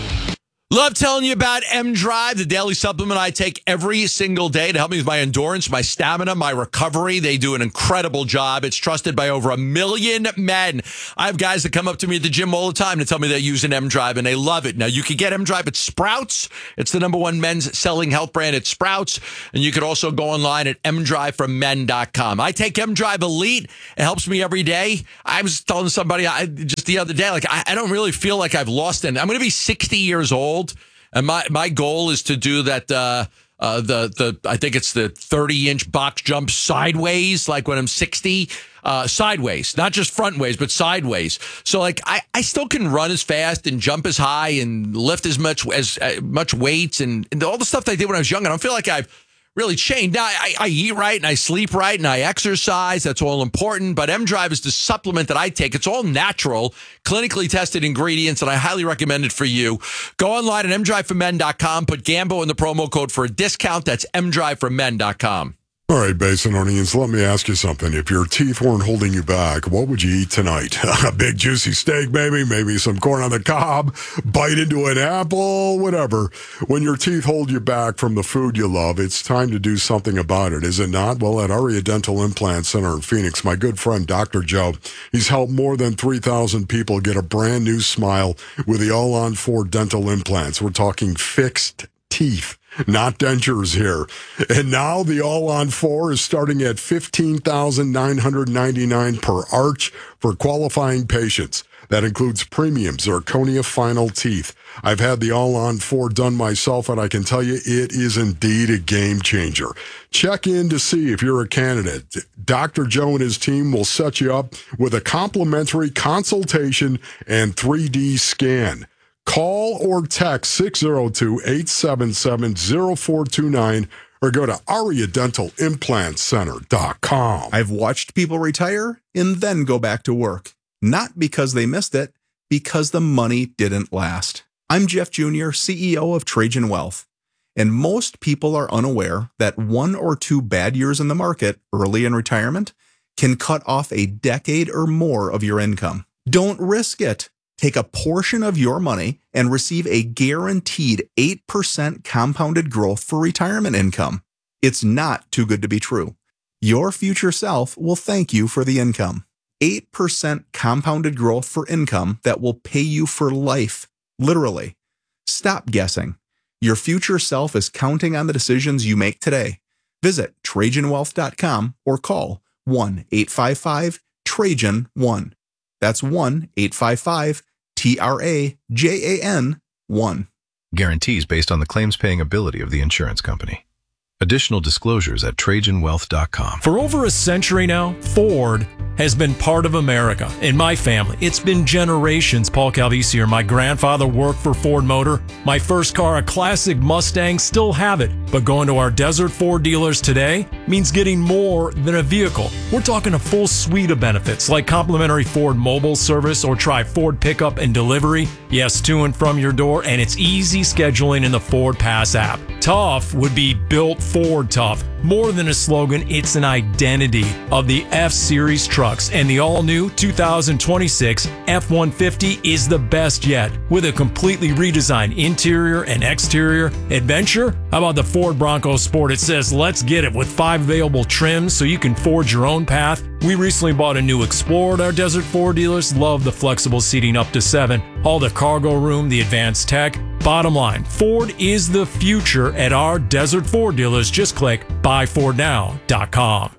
Love telling you about M-Drive, the daily supplement I take every single day to help me with my endurance, my stamina, my recovery. They do an incredible job. It's trusted by over a million men. I have guys that come up to me at the gym all the time to tell me they're using M-Drive, and they love it. Now, you can get M-Drive at Sprouts. It's the number one men's selling health brand at Sprouts. And you could also go online at m drive for men dot com. I take M-Drive Elite. It helps me every day. I was telling somebody I, just the other day, like, I, I don't really feel like I've lost any. I'm going to be sixty years old. And my, my goal is to do that, uh, uh, the, the, I think it's the thirty inch box jump sideways, like when I'm sixty, uh, sideways, not just front ways, but sideways. So like, I, I still can run as fast and jump as high and lift as much, as uh, much weights and, and all the stuff that I did when I was young. I don't feel like I've really changed. Now, I, I eat right and I sleep right and I exercise. That's all important. But M-Drive is the supplement that I take. It's all natural, clinically tested ingredients, and I highly recommend it for you. Go online at m drive for men dot com. Put Gambo in the promo code for a discount. That's m drive for men dot com. All right, Basinonians, let me ask you something. If your teeth weren't holding you back, what would you eat tonight? A big juicy steak, maybe, maybe some corn on the cob, bite into an apple, whatever. When your teeth hold you back from the food you love, it's time to do something about it, is it not? Well, at Aria Dental Implant Center in Phoenix, my good friend Doctor Joe, he's helped more than three thousand people get a brand new smile with the All-On four dental implants. We're talking fixed teeth, not dentures here. And now the All-On four is starting at fifteen thousand nine hundred ninety-nine dollars per arch for qualifying patients. That includes premium zirconia final teeth. I've had the All-On four done myself, and I can tell you it is indeed a game changer. Check in to see if you're a candidate. Doctor Joe and his team will set you up with a complimentary consultation and three D scan. Call or text six oh two, eight seven seven, oh four two nine or go to aria dental implant center dot com. I've watched people retire and then go back to work. Not because they missed it, because the money didn't last. I'm Jeff Junior, C E O of Trajan Wealth. And most people are unaware that one or two bad years in the market early in retirement can cut off a decade or more of your income. Don't risk it. Take a portion of your money and receive a guaranteed eight percent compounded growth for retirement income. It's not too good to be true. Your future self will thank you for the income. eight percent compounded growth for income that will pay you for life, literally. Stop guessing. Your future self is counting on the decisions you make today. Visit Trajan Wealth dot com or call one eight five five Trajan one. That's one eight five five T R A J A N one. Guarantees based on the claims-paying ability of the insurance company. Additional disclosures at Trajan Wealth dot com. For over a century now, Ford has been part of America. In my family, it's been generations. Paul Calvisi here. My grandfather worked for Ford Motor. My first car, a classic Mustang, still have it. But going to our Desert Ford dealers today means getting more than a vehicle. We're talking a full suite of benefits like complimentary Ford mobile service or try Ford pickup and delivery. Yes, to and from your door, and it's easy scheduling in the Ford Pass app. Tough would be built Ford tough. More than a slogan, it's an identity of the F-Series trucks, and the all-new two thousand twenty-six F one fifty is the best yet. With a completely redesigned interior and exterior adventure, how about the Ford Bronco Sport? It says, let's get it, with five available trims so you can forge your own path. We recently bought a new Explorer at our Desert Ford dealers. Love the flexible seating up to seven. All the cargo room, the advanced tech. Bottom line, Ford is the future at our Desert Ford dealers. Just click buy ford now dot com.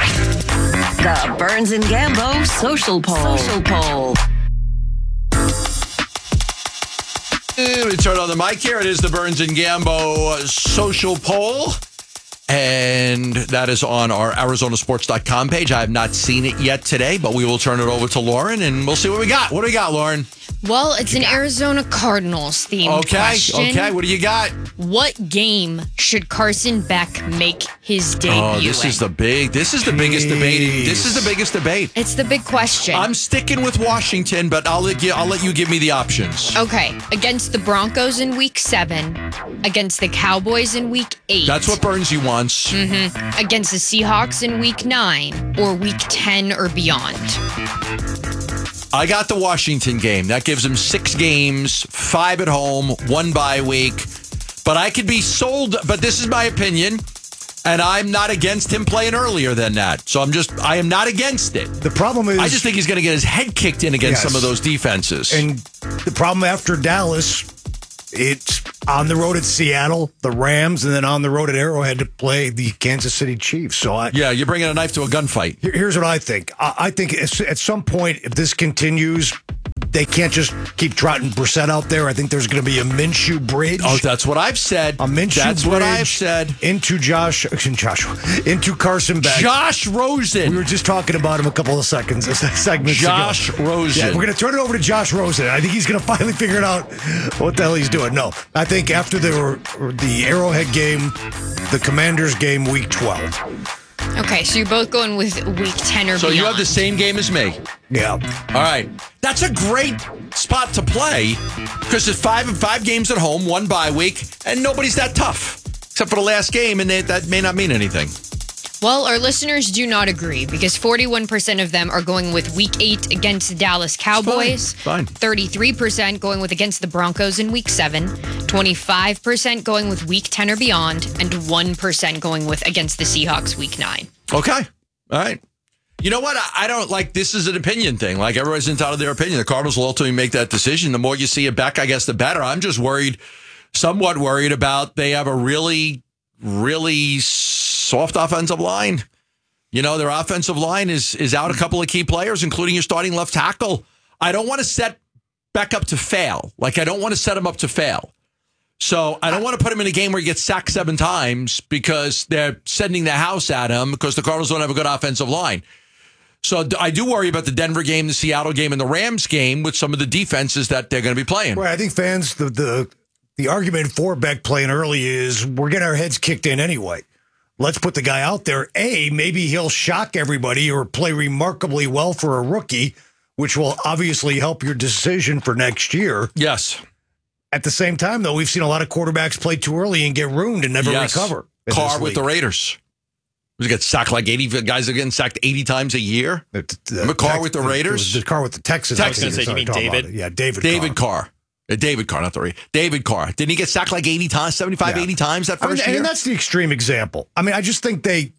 The Burns and Gambo Social Poll. Social Poll. We turn on the mic here. It is the Burns and Gambo Social Poll. And that is on our arizona sports dot com page. I have not seen it yet today, but we will turn it over to Lauren and we'll see what we got. What do we got, Lauren? Well, it's an Arizona Cardinals themed Okay, question. okay. What do you got? What game should Carson Beck make his debut Oh, this in? is the big. This is the biggest debate. This is the biggest debate. It's the big question. I'm sticking with Washington, but I'll let you. I'll let you give me the options. Okay, against the Broncos in week seven, against the Cowboys in week eight. That's what Burnsy wants. Mm-hmm. Against the Seahawks in week nine, or week ten or beyond. I got the Washington game. That gives him six games, five at home, one bye week. But I could be sold, but this is my opinion, and I'm not against him playing earlier than that. So I'm just, I am not against it. The problem is... I just think he's going to get his head kicked in against Yes. some of those defenses. And the problem after Dallas, it's on the road at Seattle, the Rams, and then on the road at Arrowhead to play the Kansas City Chiefs. So I, yeah, you're bringing a knife to a gunfight. Here- Here's what I think. I, I think it's- at some point, if this continues, they can't just keep trotting Brissett out there. I think there's going to be a Minshew bridge. Oh, that's what I've said. A Minshew That's bridge what I've said. into Josh, Joshua, into Carson Beck. Josh Rosen. We were just talking about him a couple of seconds, segments Josh ago. Rosen. Yeah, we're going to turn it over to Josh Rosen. I think he's going to finally figure it out what the hell he's doing. No, I think after the the Arrowhead game, the Commanders game, week twelve. Okay, so you're both going with week ten or So beyond. you have the same game as me. Yeah. All right. That's a great spot to play because it's five and five games at home, one bye week, and nobody's that tough except for the last game, and they, that may not mean anything. Well, our listeners do not agree because forty-one percent of them are going with week eight against the Dallas Cowboys. Fine. thirty-three percent going with against the Broncos in week seven. twenty-five percent going with week ten or beyond. And one percent going with against the Seahawks week nine. Okay. All right. You know what? I I don't like this is an opinion thing. Like everybody's entitled to their opinion. The Cardinals will ultimately make that decision. The more you see it back, I guess, the better. I'm just worried, somewhat worried about they have a really, really soft offensive line. You know, their offensive line is is out a couple of key players, including your starting left tackle. I don't want to set Beck up to fail. Like, I don't want to set him up to fail. So I don't want to put him in a game where he gets sacked seven times because they're sending the house at him because the Cardinals don't have a good offensive line. So I do worry about the Denver game, the Seattle game, and the Rams game with some of the defenses that they're going to be playing. Right. I think fans, the, the, the argument for Beck playing early is we're getting our heads kicked in anyway. Let's put the guy out there. A, maybe he'll shock everybody or play remarkably well for a rookie, which will obviously help your decision for next year. Yes. At the same time, though, we've seen a lot of quarterbacks play too early and get ruined and never Yes. recover. in Carr this with league. the Raiders. We get sacked like eighty guys are getting sacked eighty times a year. The, the, Remember Carr Tex- with the it was Raiders? The Carr with the Texans. Texans. I was Say, you mean talking about David? it. Yeah, David. David Carr. Carr. Uh, David Carr, not the Raiders. David Carr. Didn't he get sacked like eighty times, seventy-five, Yeah. eighty times that I mean, first year? and that's the extreme example. I mean, I just think they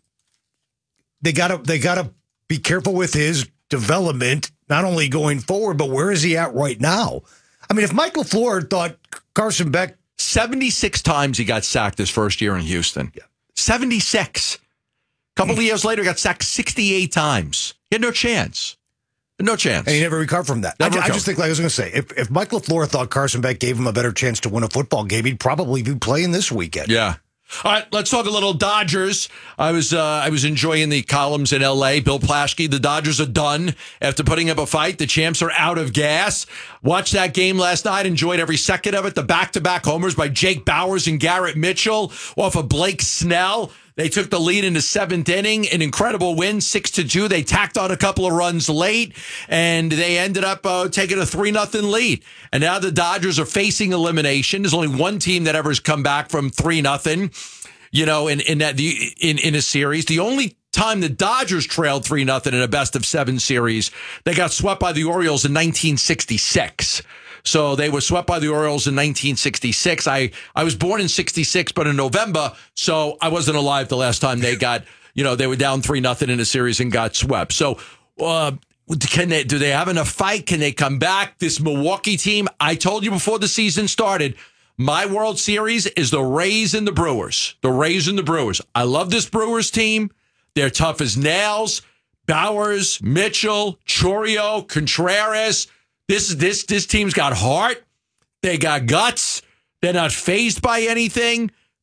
they gotta they gotta be careful with his development, not only going forward, but where is he at right now? I mean, if Mike LaFleur thought Carson Beck seventy-six times he got sacked his first year in Houston. Yeah. seventy-six. A couple of years later, he got sacked sixty-eight times. He had no chance. No chance. and he never recovered from that. I, Never ju- I recovered. just think, like I was going to say, if, if Mike LaFleur thought Carson Beck gave him a better chance to win a football game, he'd probably be playing this weekend. Yeah. All right, let's talk a little Dodgers. I was uh, I was enjoying the columns in L A. Bill Plaschke, the Dodgers are done after putting up a fight. The champs are out of gas. Watched that game last night. Enjoyed every second of it. The back-to-back homers by Jake Bowers and Garrett Mitchell off of Blake Snell. They took the lead in the seventh inning. An incredible win, six to two. They tacked on a couple of runs late, and they ended up uh, taking a three nothing lead. And now the Dodgers are facing elimination. There's only one team that ever has come back from three nothing. You know, in in that the in in a series, the only time the Dodgers trailed three nothing in a best of seven series, they got swept by the Orioles in nineteen sixty-six. So they were swept by the Orioles in nineteen sixty-six. I, I was born in sixty-six, but in November, so I wasn't alive the last time they got, you know, they were down three nothing in a series and got swept. So uh, can they, do they have enough fight? Can they come back? This Milwaukee team, I told you before the season started, my World Series is the Rays and the Brewers. The Rays and the Brewers. I love this Brewers team. They're tough as nails. Bowers, Mitchell, Chourio, Contreras. This this this team's got heart. They got guts. They're not fazed by anything.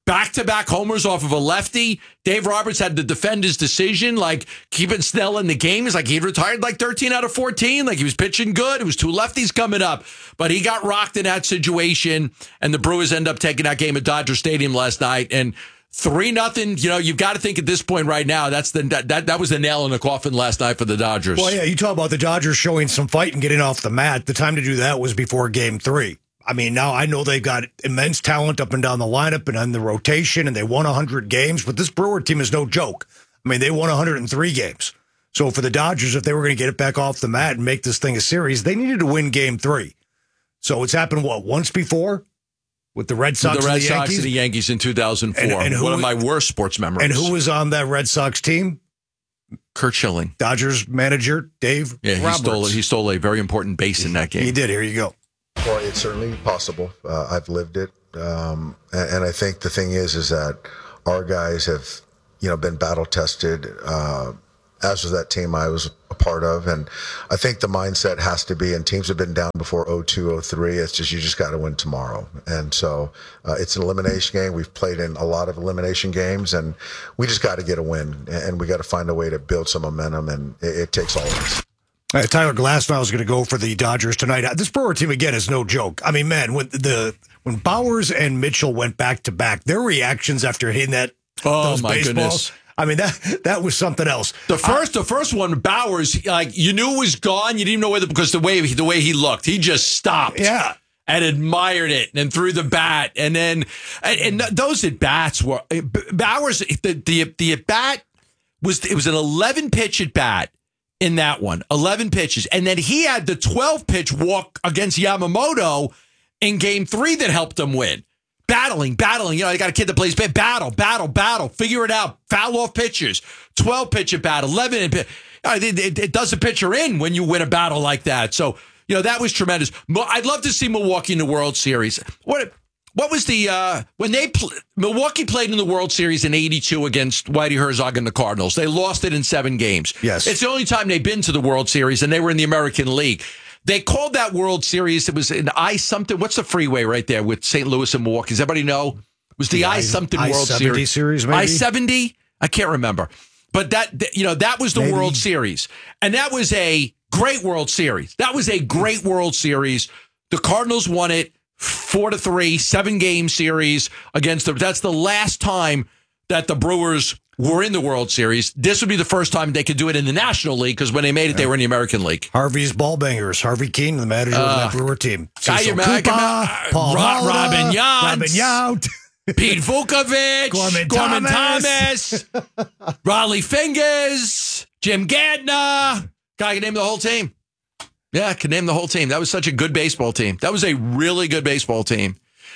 back-to-back homers off of a lefty. Dave Roberts had to defend his decision, like keeping Snell in the game. He's like he'd retired like thirteen out of fourteen, like he was pitching good. It was two lefties coming up, but he got rocked in that situation, and the Brewers end up taking that game at Dodger Stadium last night, and three nothing. You know, you've got to think at this point right now, that's the that, that that was the nail in the coffin last night for the Dodgers. Well, yeah, you talk about the Dodgers showing some fight and getting off the mat. The time to do that was before Game Three. I mean, now I know they've got immense talent up and down the lineup and on the rotation, and they won one hundred games, but this Brewer team is no joke. I mean, they won one hundred three games. So for the Dodgers, if they were going to get it back off the mat and make this thing a series, they needed to win Game Three. So it's happened, what, once before? With the Red Sox With the Red and the Sox Yankees? and the Yankees in two thousand four. And, and who, One of my worst sports memories. And who was on that Red Sox team? Curt Schilling. Dodgers manager, Dave Yeah, he Roberts. stole He stole a very important base in that game. He did. Here you go. Well, it's certainly possible. Uh, I've lived it, um, and, and I think the thing is, is that our guys have, you know, been battle tested. Uh, as was that team I was a part of, and I think the mindset has to be. And teams have been down before oh two, oh three. It's just you just got to win tomorrow, and so uh, it's an elimination game. We've played in a lot of elimination games, and we just got to get a win, and we got to find a way to build some momentum, and it, it takes all of us. Uh, Tyler Glasnow is going to go for the Dodgers tonight. Uh, This Brewer team, again, is no joke. I mean, man, when the when Bowers and Mitchell went back-to-back, their reactions after hitting that Oh, those my baseballs, goodness. I mean, that that was something else. The first, the first one, Bowers, like you knew it was gone. You didn't even know whether because the way the way he looked, he just stopped, yeah, and admired it, and threw the bat, and then and, and those at bats were Bowers. The the the at bat was it was an eleven pitch at bat in that one, eleven pitches, and then he had the twelve pitch walk against Yamamoto in Game Three that helped them win. Battling, battling. You know, you got a kid that plays battle, battle, battle. Figure it out. Foul off pitchers. twelve pitch at bat, eleven at bat. It, it, it does a pitcher in when you win a battle like that. So, you know, that was tremendous. I'd love to see Milwaukee in the World Series. What what was the, uh, when they, pl- Milwaukee played in the World Series in eighty-two against Whitey Herzog and the Cardinals. They lost it in seven games. Yes. It's the only time they've been to the World Series, and they were in the American League. They called that World Series, it was an I something. What's the freeway right there with Saint Louis and Milwaukee? Does everybody know? It was the, the I something World I seventy Series. series, maybe? I seventy? I can't remember. But that, you know, that was the maybe. World Series. And that was a great World Series. That was a great World Series. The Cardinals won it four to three, seven game series against the, that's the last time that the Brewers were in the World Series. This would be the first time they could do it in the National League because when they made it, they were in the American League. Harvey's ball bangers. Harvey Keene, the manager uh, of that Brewer team. Cecil Cooper, Paul Ro- Robin Yount. Robin Yount. Pete Vukovich. Gorman, Gorman Thomas. Thomas. Raleigh Fingers. Jim Gantner. God, I can name the whole team. Yeah, I can name the whole team. That was such a good baseball team. That was a really good baseball team.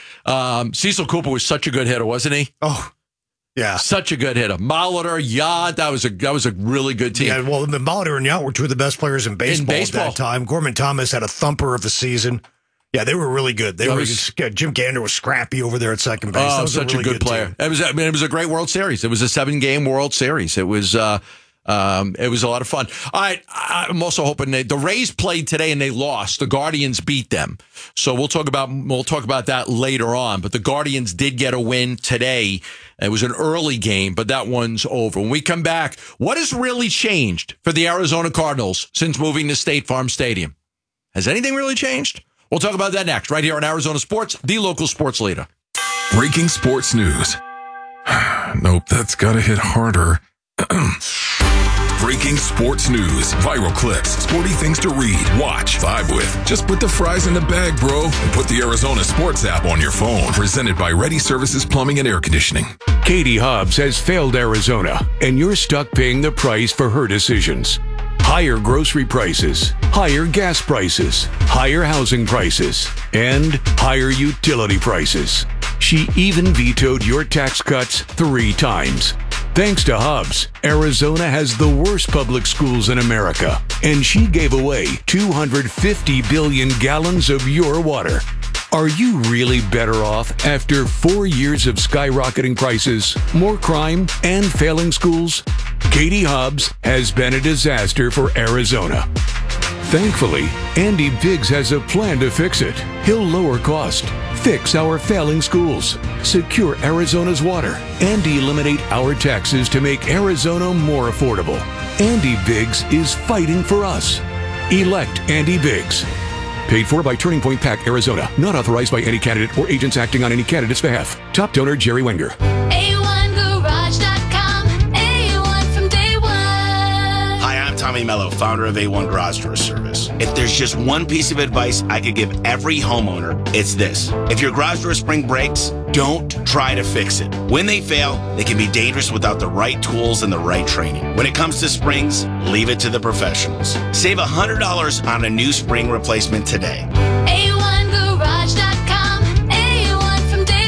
Um, Cecil Cooper was such a good hitter, wasn't he? Oh, yeah, such a good hitter. Molitor, Yount, that was a that was a really good team. Yeah, well, Molitor and Yount were two of the best players in baseball, in baseball. at that time. Gorman Thomas had a thumper of a season. Yeah, they were really good. They that were was, Jim Gantner was scrappy over there at second base. Oh, that was such a, really a good, good player. Team. It was. I mean, it was a great World Series. It was a seven-game World Series. It was. Uh, um, it was a lot of fun. All right, I'm also hoping they, the Rays played today and they lost. The Guardians beat them, so we'll talk about we'll talk about that later on. But the Guardians did get a win today. It was an early game, but that one's over. When we come back, what has really changed for the Arizona Cardinals since moving to State Farm Stadium? Has anything really changed? We'll talk about that next, right here on Arizona Sports, the local sports leader. Breaking sports news. Nope, that's got to hit harder. Breaking sports news, viral clips, sporty things to read, watch, vibe with. Just put the fries in the bag, bro, and put the Arizona Sports app on your phone. Presented by Ready Services Plumbing and Air Conditioning. Katie Hobbs has failed Arizona, and you're stuck paying the price for her decisions. Higher grocery prices, higher gas prices, higher housing prices, and higher utility prices. She even vetoed your tax cuts three times. Thanks to Hobbs, Arizona has the worst public schools in America, and she gave away two hundred fifty billion gallons of your water. Are you really better off after four years of skyrocketing prices, more crime, and failing schools? Katie Hobbs has been a disaster for Arizona. Thankfully, Andy Biggs has a plan to fix it. He'll lower cost, fix our failing schools, secure Arizona's water, and eliminate our taxes to make Arizona more affordable. Andy Biggs is fighting for us. Elect Andy Biggs. Paid for by Turning Point PAC, Arizona. Not authorized by any candidate or agents acting on any candidate's behalf. Top donor, Jerry Wenger. A one garage dot com. A one from day one. Hi, I'm Tommy Mello, founder of A one Garage Door Service. If there's just one piece of advice I could give every homeowner, it's this. If your garage door spring breaks, don't try to fix it. When they fail, they can be dangerous without the right tools and the right training. When it comes to springs, leave it to the professionals. Save one hundred dollars on a new spring replacement today. A one garage dot com. A one from day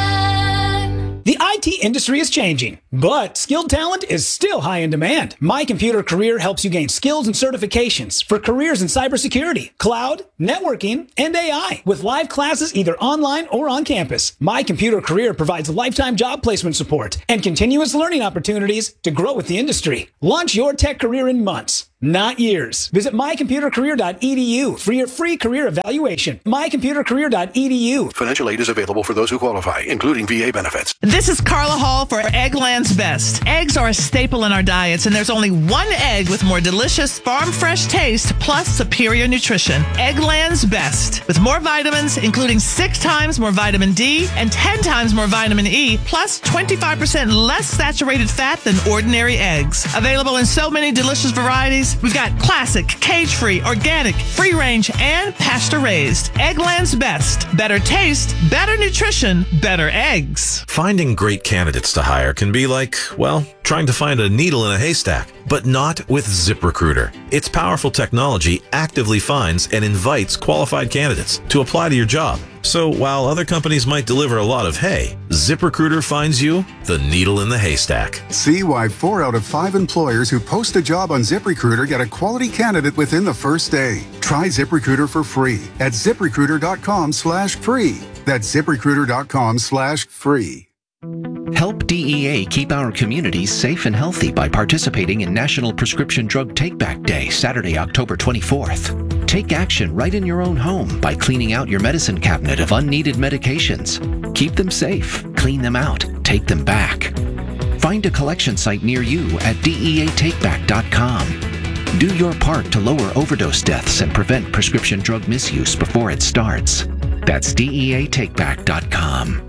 one. The I T industry is changing, but skilled talent is still high in demand. My Computer Career helps you gain skills and certifications for careers in cybersecurity, cloud, networking, and A I with live classes either online or on campus. My Computer Career provides lifetime job placement support and continuous learning opportunities to grow with the industry. Launch your tech career in months, not years. Visit my computer career dot e d u for your free career evaluation. my computer career dot e d u. Financial aid is available for those who qualify, including V A benefits. This is Carla Hall for Eggland's Best. Eggs are a staple in our diets, and there's only one egg with more delicious farm-fresh taste plus superior nutrition. Eggland's Best. With more vitamins, including six times more vitamin D and ten times more vitamin E, plus twenty-five percent less saturated fat than ordinary eggs. Available in so many delicious varieties. We've got classic, cage-free, organic, free-range, and pasture-raised. Eggland's Best. Better taste, better nutrition, better eggs. Finding great candidates to hire can be like, well, trying to find a needle in a haystack, but not with ZipRecruiter. Its powerful technology actively finds and invites qualified candidates to apply to your job. So while other companies might deliver a lot of hay, ZipRecruiter finds you the needle in the haystack. See why four out of five employers who post a job on ZipRecruiter get a quality candidate within the first day. Try ZipRecruiter for free at ZipRecruiter.com slash free. That's ZipRecruiter.com slash free. Help D E A keep our communities safe and healthy by participating in National Prescription Drug Take-Back Day, Saturday, October twenty-fourth. Take action right in your own home by cleaning out your medicine cabinet of unneeded medications. Keep them safe, clean them out, take them back. Find a collection site near you at D E A take back dot com. Do your part to lower overdose deaths and prevent prescription drug misuse before it starts. That's D E A take back dot com.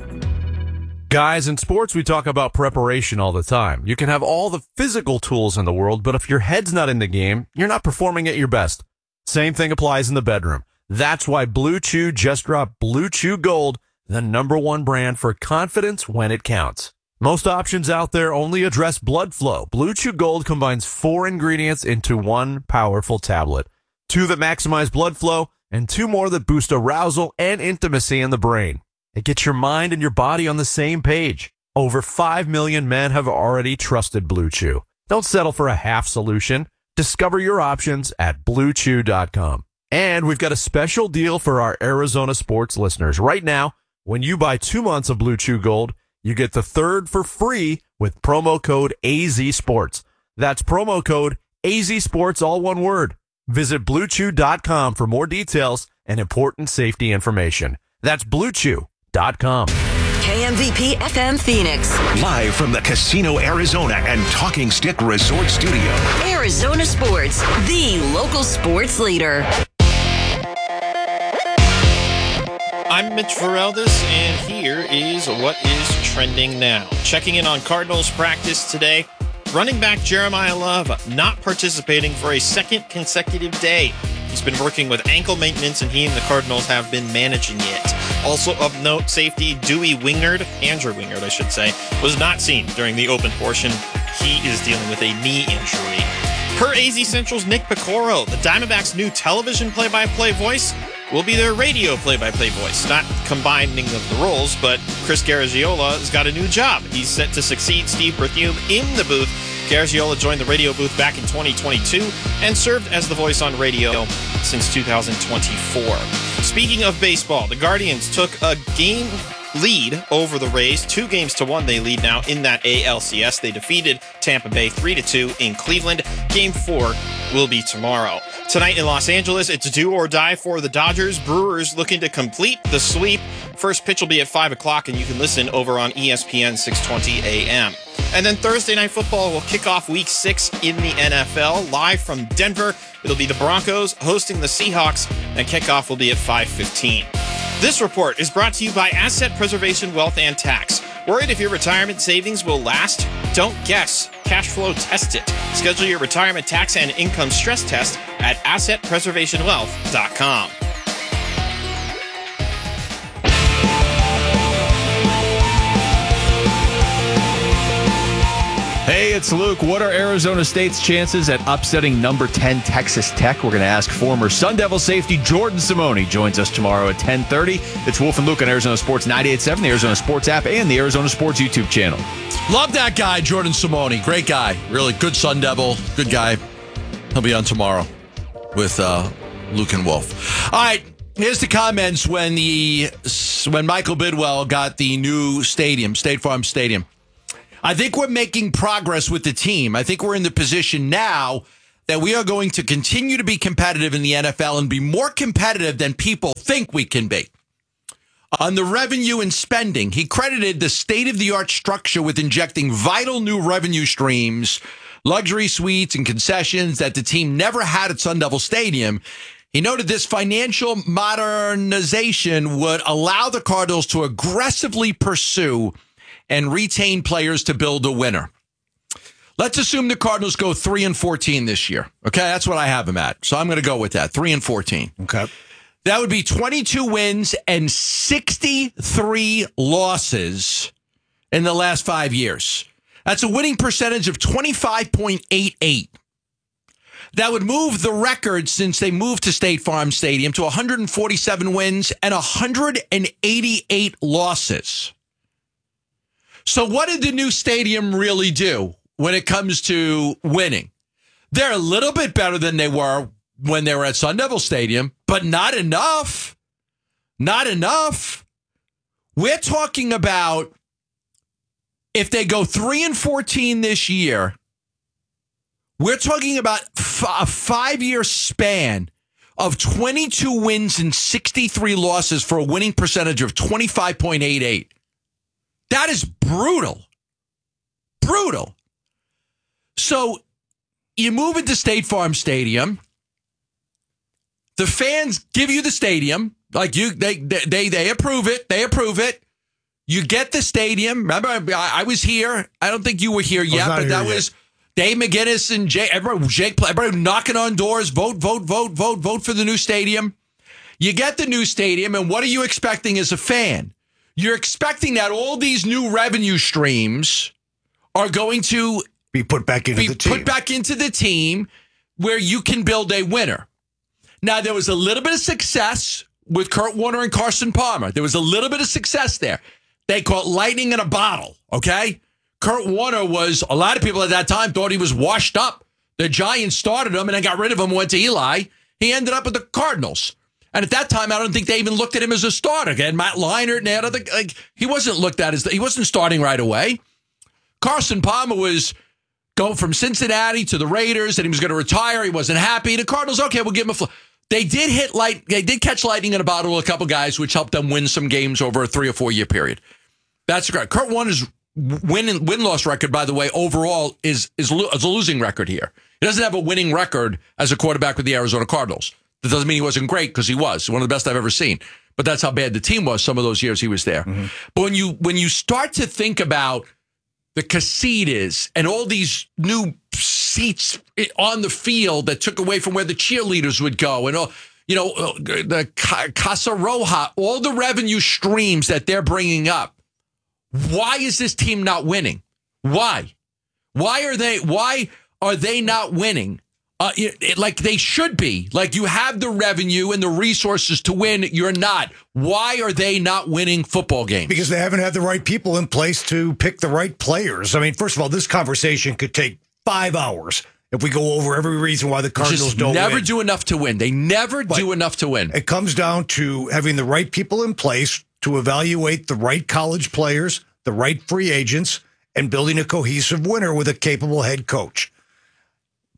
Guys, in sports, we talk about preparation all the time. You can have all the physical tools in the world, but if your head's not in the game, you're not performing at your best. Same thing applies in the bedroom. That's why Blue Chew just dropped Blue Chew Gold, the number one brand for confidence when it counts. Most options out there only address blood flow. Blue Chew Gold combines four ingredients into one powerful tablet. Two that maximize blood flow, and two more that boost arousal and intimacy in the brain. It gets your mind and your body on the same page. Over five million men have already trusted Blue Chew. Don't settle for a half solution. Discover your options at blue chew dot com. And we've got a special deal for our Arizona sports listeners. Right now, when you buy two months of Blue Chew Gold, you get the third for free with promo code A Z Sports. That's promo code A Z Sports, all one word. Visit blue chew dot com for more details and important safety information. That's blue chew dot com. K M V P F M Phoenix. Live from the Casino Arizona and Talking Stick Resort Studio. Arizona Sports, the local sports leader. I'm Mitch Vareldis, and here is what is trending now. Checking in on Cardinals practice today. Running back Jeremiah Love not participating for a second consecutive day. He's been working with ankle maintenance, and he and the Cardinals have been managing it. Also of note, safety Dewey Wingard, Andrew Wingard, I should say, was not seen during the open portion. He is dealing with a knee injury. Per A Z Central's Nick Picoro, the Diamondbacks' new television play-by-play voice will be their radio play-by-play voice. Not combining of the roles, but Chris Garagiola has got a new job. He's set to succeed Steve Berthume in the booth. Garagiola joined the radio booth back in twenty twenty-two and served as the voice on radio since two thousand twenty-four. Speaking of baseball, the Guardians took a game lead over the Rays. Two games to one they lead now in that A L C S. They defeated Tampa Bay three to two in Cleveland. Game four will be tomorrow. Tonight in Los Angeles, it's do or die for the Dodgers. Brewers looking to complete the sweep. First pitch will be at five o'clock, and you can listen over on E S P N six twenty A M. And then Thursday Night Football will kick off Week six in the N F L. Live from Denver, it'll be the Broncos hosting the Seahawks, and kickoff will be at five fifteen. This report is brought to you by Asset Preservation Wealth and Tax. Worried if your retirement savings will last? Don't guess. Cash flow test it. Schedule your retirement tax and income stress test at asset preservation wealth dot com. Hey, it's Luke. What are Arizona State's chances at upsetting number ten Texas Tech? We're going to ask former Sun Devil safety Jordan Simone. Joins us tomorrow at ten thirty. It's Wolf and Luke on Arizona Sports ninety-eight point seven, the Arizona Sports app, and the Arizona Sports YouTube channel. Love that guy, Jordan Simone. Great guy. Really good Sun Devil. Good guy. He'll be on tomorrow with uh, Luke and Wolf. All right. Here's the comments when the when Michael Bidwell got the new stadium, State Farm Stadium. I think we're making progress with the team. I think we're in the position now that we are going to continue to be competitive in the N F L and be more competitive than people think we can be. On the revenue and spending, he credited the state-of-the-art structure with injecting vital new revenue streams, luxury suites, and concessions that the team never had at Sun Devil Stadium. He noted this financial modernization would allow the Cardinals to aggressively pursue and retain players to build a winner. Let's assume the Cardinals go three and fourteen this year. Okay, that's what I have them at. So I'm going to go with that, three and fourteen. Okay. That would be twenty-two wins and sixty-three losses in the last five years. That's a winning percentage of twenty-five point eight eight. That would move the record since they moved to State Farm Stadium to one hundred forty-seven wins and one hundred eighty-eight losses. So what did the new stadium really do when it comes to winning? They're a little bit better than they were when they were at Sun Devil Stadium, but not enough. Not enough. We're talking about if they go three and fourteen this year, we're talking about f- a five-year span of twenty-two wins and sixty-three losses for a winning percentage of twenty-five point eight eight. That is brutal. Brutal. So you move into State Farm Stadium. The fans give you the stadium. Like you, they, they, they approve it. They approve it. You get the stadium. Remember, I, I was here. I don't think you were here yet, but that yet. was Dave McGinnis and Jake. Everybody, Jake, everybody knocking on doors. Vote, vote, vote, vote, vote for the new stadium. You get the new stadium, and what are you expecting as a fan? You're expecting that all these new revenue streams are going to be put back into be the team. put back into the team where you can build a winner. Now, there was a little bit of success with Kurt Warner and Carson Palmer. There was a little bit of success there. They caught lightning in a bottle, okay? Kurt Warner was, a lot of people at that time thought he was washed up. The Giants started him and then got rid of him and went to Eli. He ended up with the Cardinals. And at that time, I don't think they even looked at him as a starter. They had Matt Leinart and they had other, like, he wasn't looked at as, he wasn't starting right away. Carson Palmer was going from Cincinnati to the Raiders and he was going to retire. He wasn't happy. The Cardinals, okay, we'll give him a fl- They did hit light, they did catch lightning in a bottle with a couple guys, which helped them win some games over a three or four year period. That's great. Kurt Warner's win win loss record, by the way, overall is, is, lo- is a losing record here. He doesn't have a winning record as a quarterback with the Arizona Cardinals. That doesn't mean he wasn't great, because he was one of the best I've ever seen. But that's how bad the team was some of those years he was there. Mm-hmm. But when you when you start to think about the casitas and all these new seats on the field that took away from where the cheerleaders would go, and all, you know, the Casa Roja, all the revenue streams that they're bringing up, why is this team not winning? Why? Why are they? Why are they not winning? Uh, it, it, like they should be. Like you have the revenue and the resources to win. You're not. Why are they not winning football games? Because they haven't had the right people in place to pick the right players. I mean, first of all, this conversation could take five hours if we go over every reason why the Cardinals Just don't never win. do enough to win. They never But do enough to win. It comes down to having the right people in place to evaluate the right college players, the right free agents, and building a cohesive winner with a capable head coach.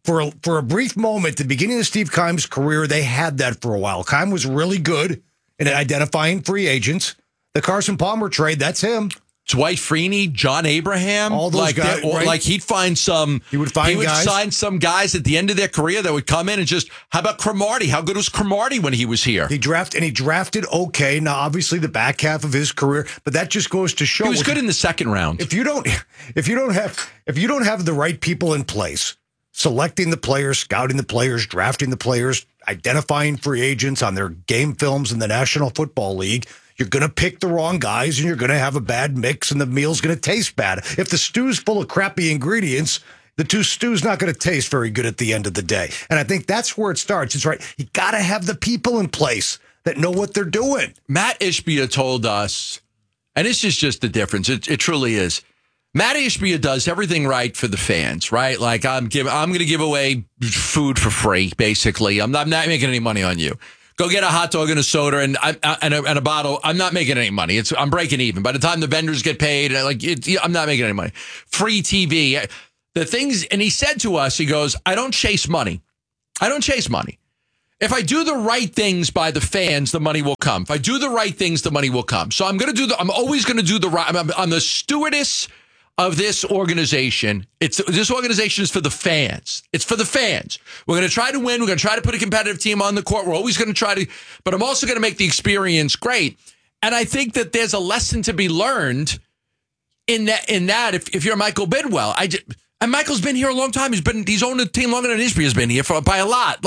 For a, for a brief moment, the beginning of Steve Keim's career, they had that for a while. Keim was really good in identifying free agents. The Carson Palmer trade, that's him. Dwight Freeney, John Abraham, all those like guys. Right? Like he'd find some. He would find. He would guys. sign some guys at the end of their career that would come in and just. How about Cromartie? How good was Cromartie when he was here? He drafted and he drafted okay. Now, obviously, the back half of his career, but that just goes to show he was good in the second round. If you don't, if you don't have, if you don't have the right people in place, selecting the players, scouting the players, drafting the players, identifying free agents on their game films in the National Football League. You're going to pick the wrong guys, and you're going to have a bad mix, and the meal's going to taste bad. If the stew's full of crappy ingredients, the two stew's not going to taste very good at the end of the day. And I think that's where it starts. It's right. You got to have the people in place that know what they're doing. Matt Ishbia told us, and this is just the difference. It, it truly is. Matt Ishbia does everything right for the fans, right? Like I'm give, I'm going to give away food for free, basically. I'm not, I'm not making any money on you. Go get a hot dog and a soda and I, and, a, and a bottle. I'm not making any money. It's I'm breaking even. By the time the vendors get paid, like it, I'm not making any money. Free T V. The things, and he said to us, he goes, I don't chase money. I don't chase money. If I do the right things by the fans, the money will come. If I do the right things, the money will come. So I'm going to do the, I'm always going to do the right, I'm, I'm the stewardess of this organization. It's this organization is for the fans. It's for the fans. We're going to try to win. We're going to try to put a competitive team on the court. We're always going to try to, but I'm also going to make the experience great. And I think that there's a lesson to be learned in that. In that, if, if you're Michael Bidwell, I just, and Michael's been here a long time. He's been he's owned the team longer than Ishbia has been here for by a lot.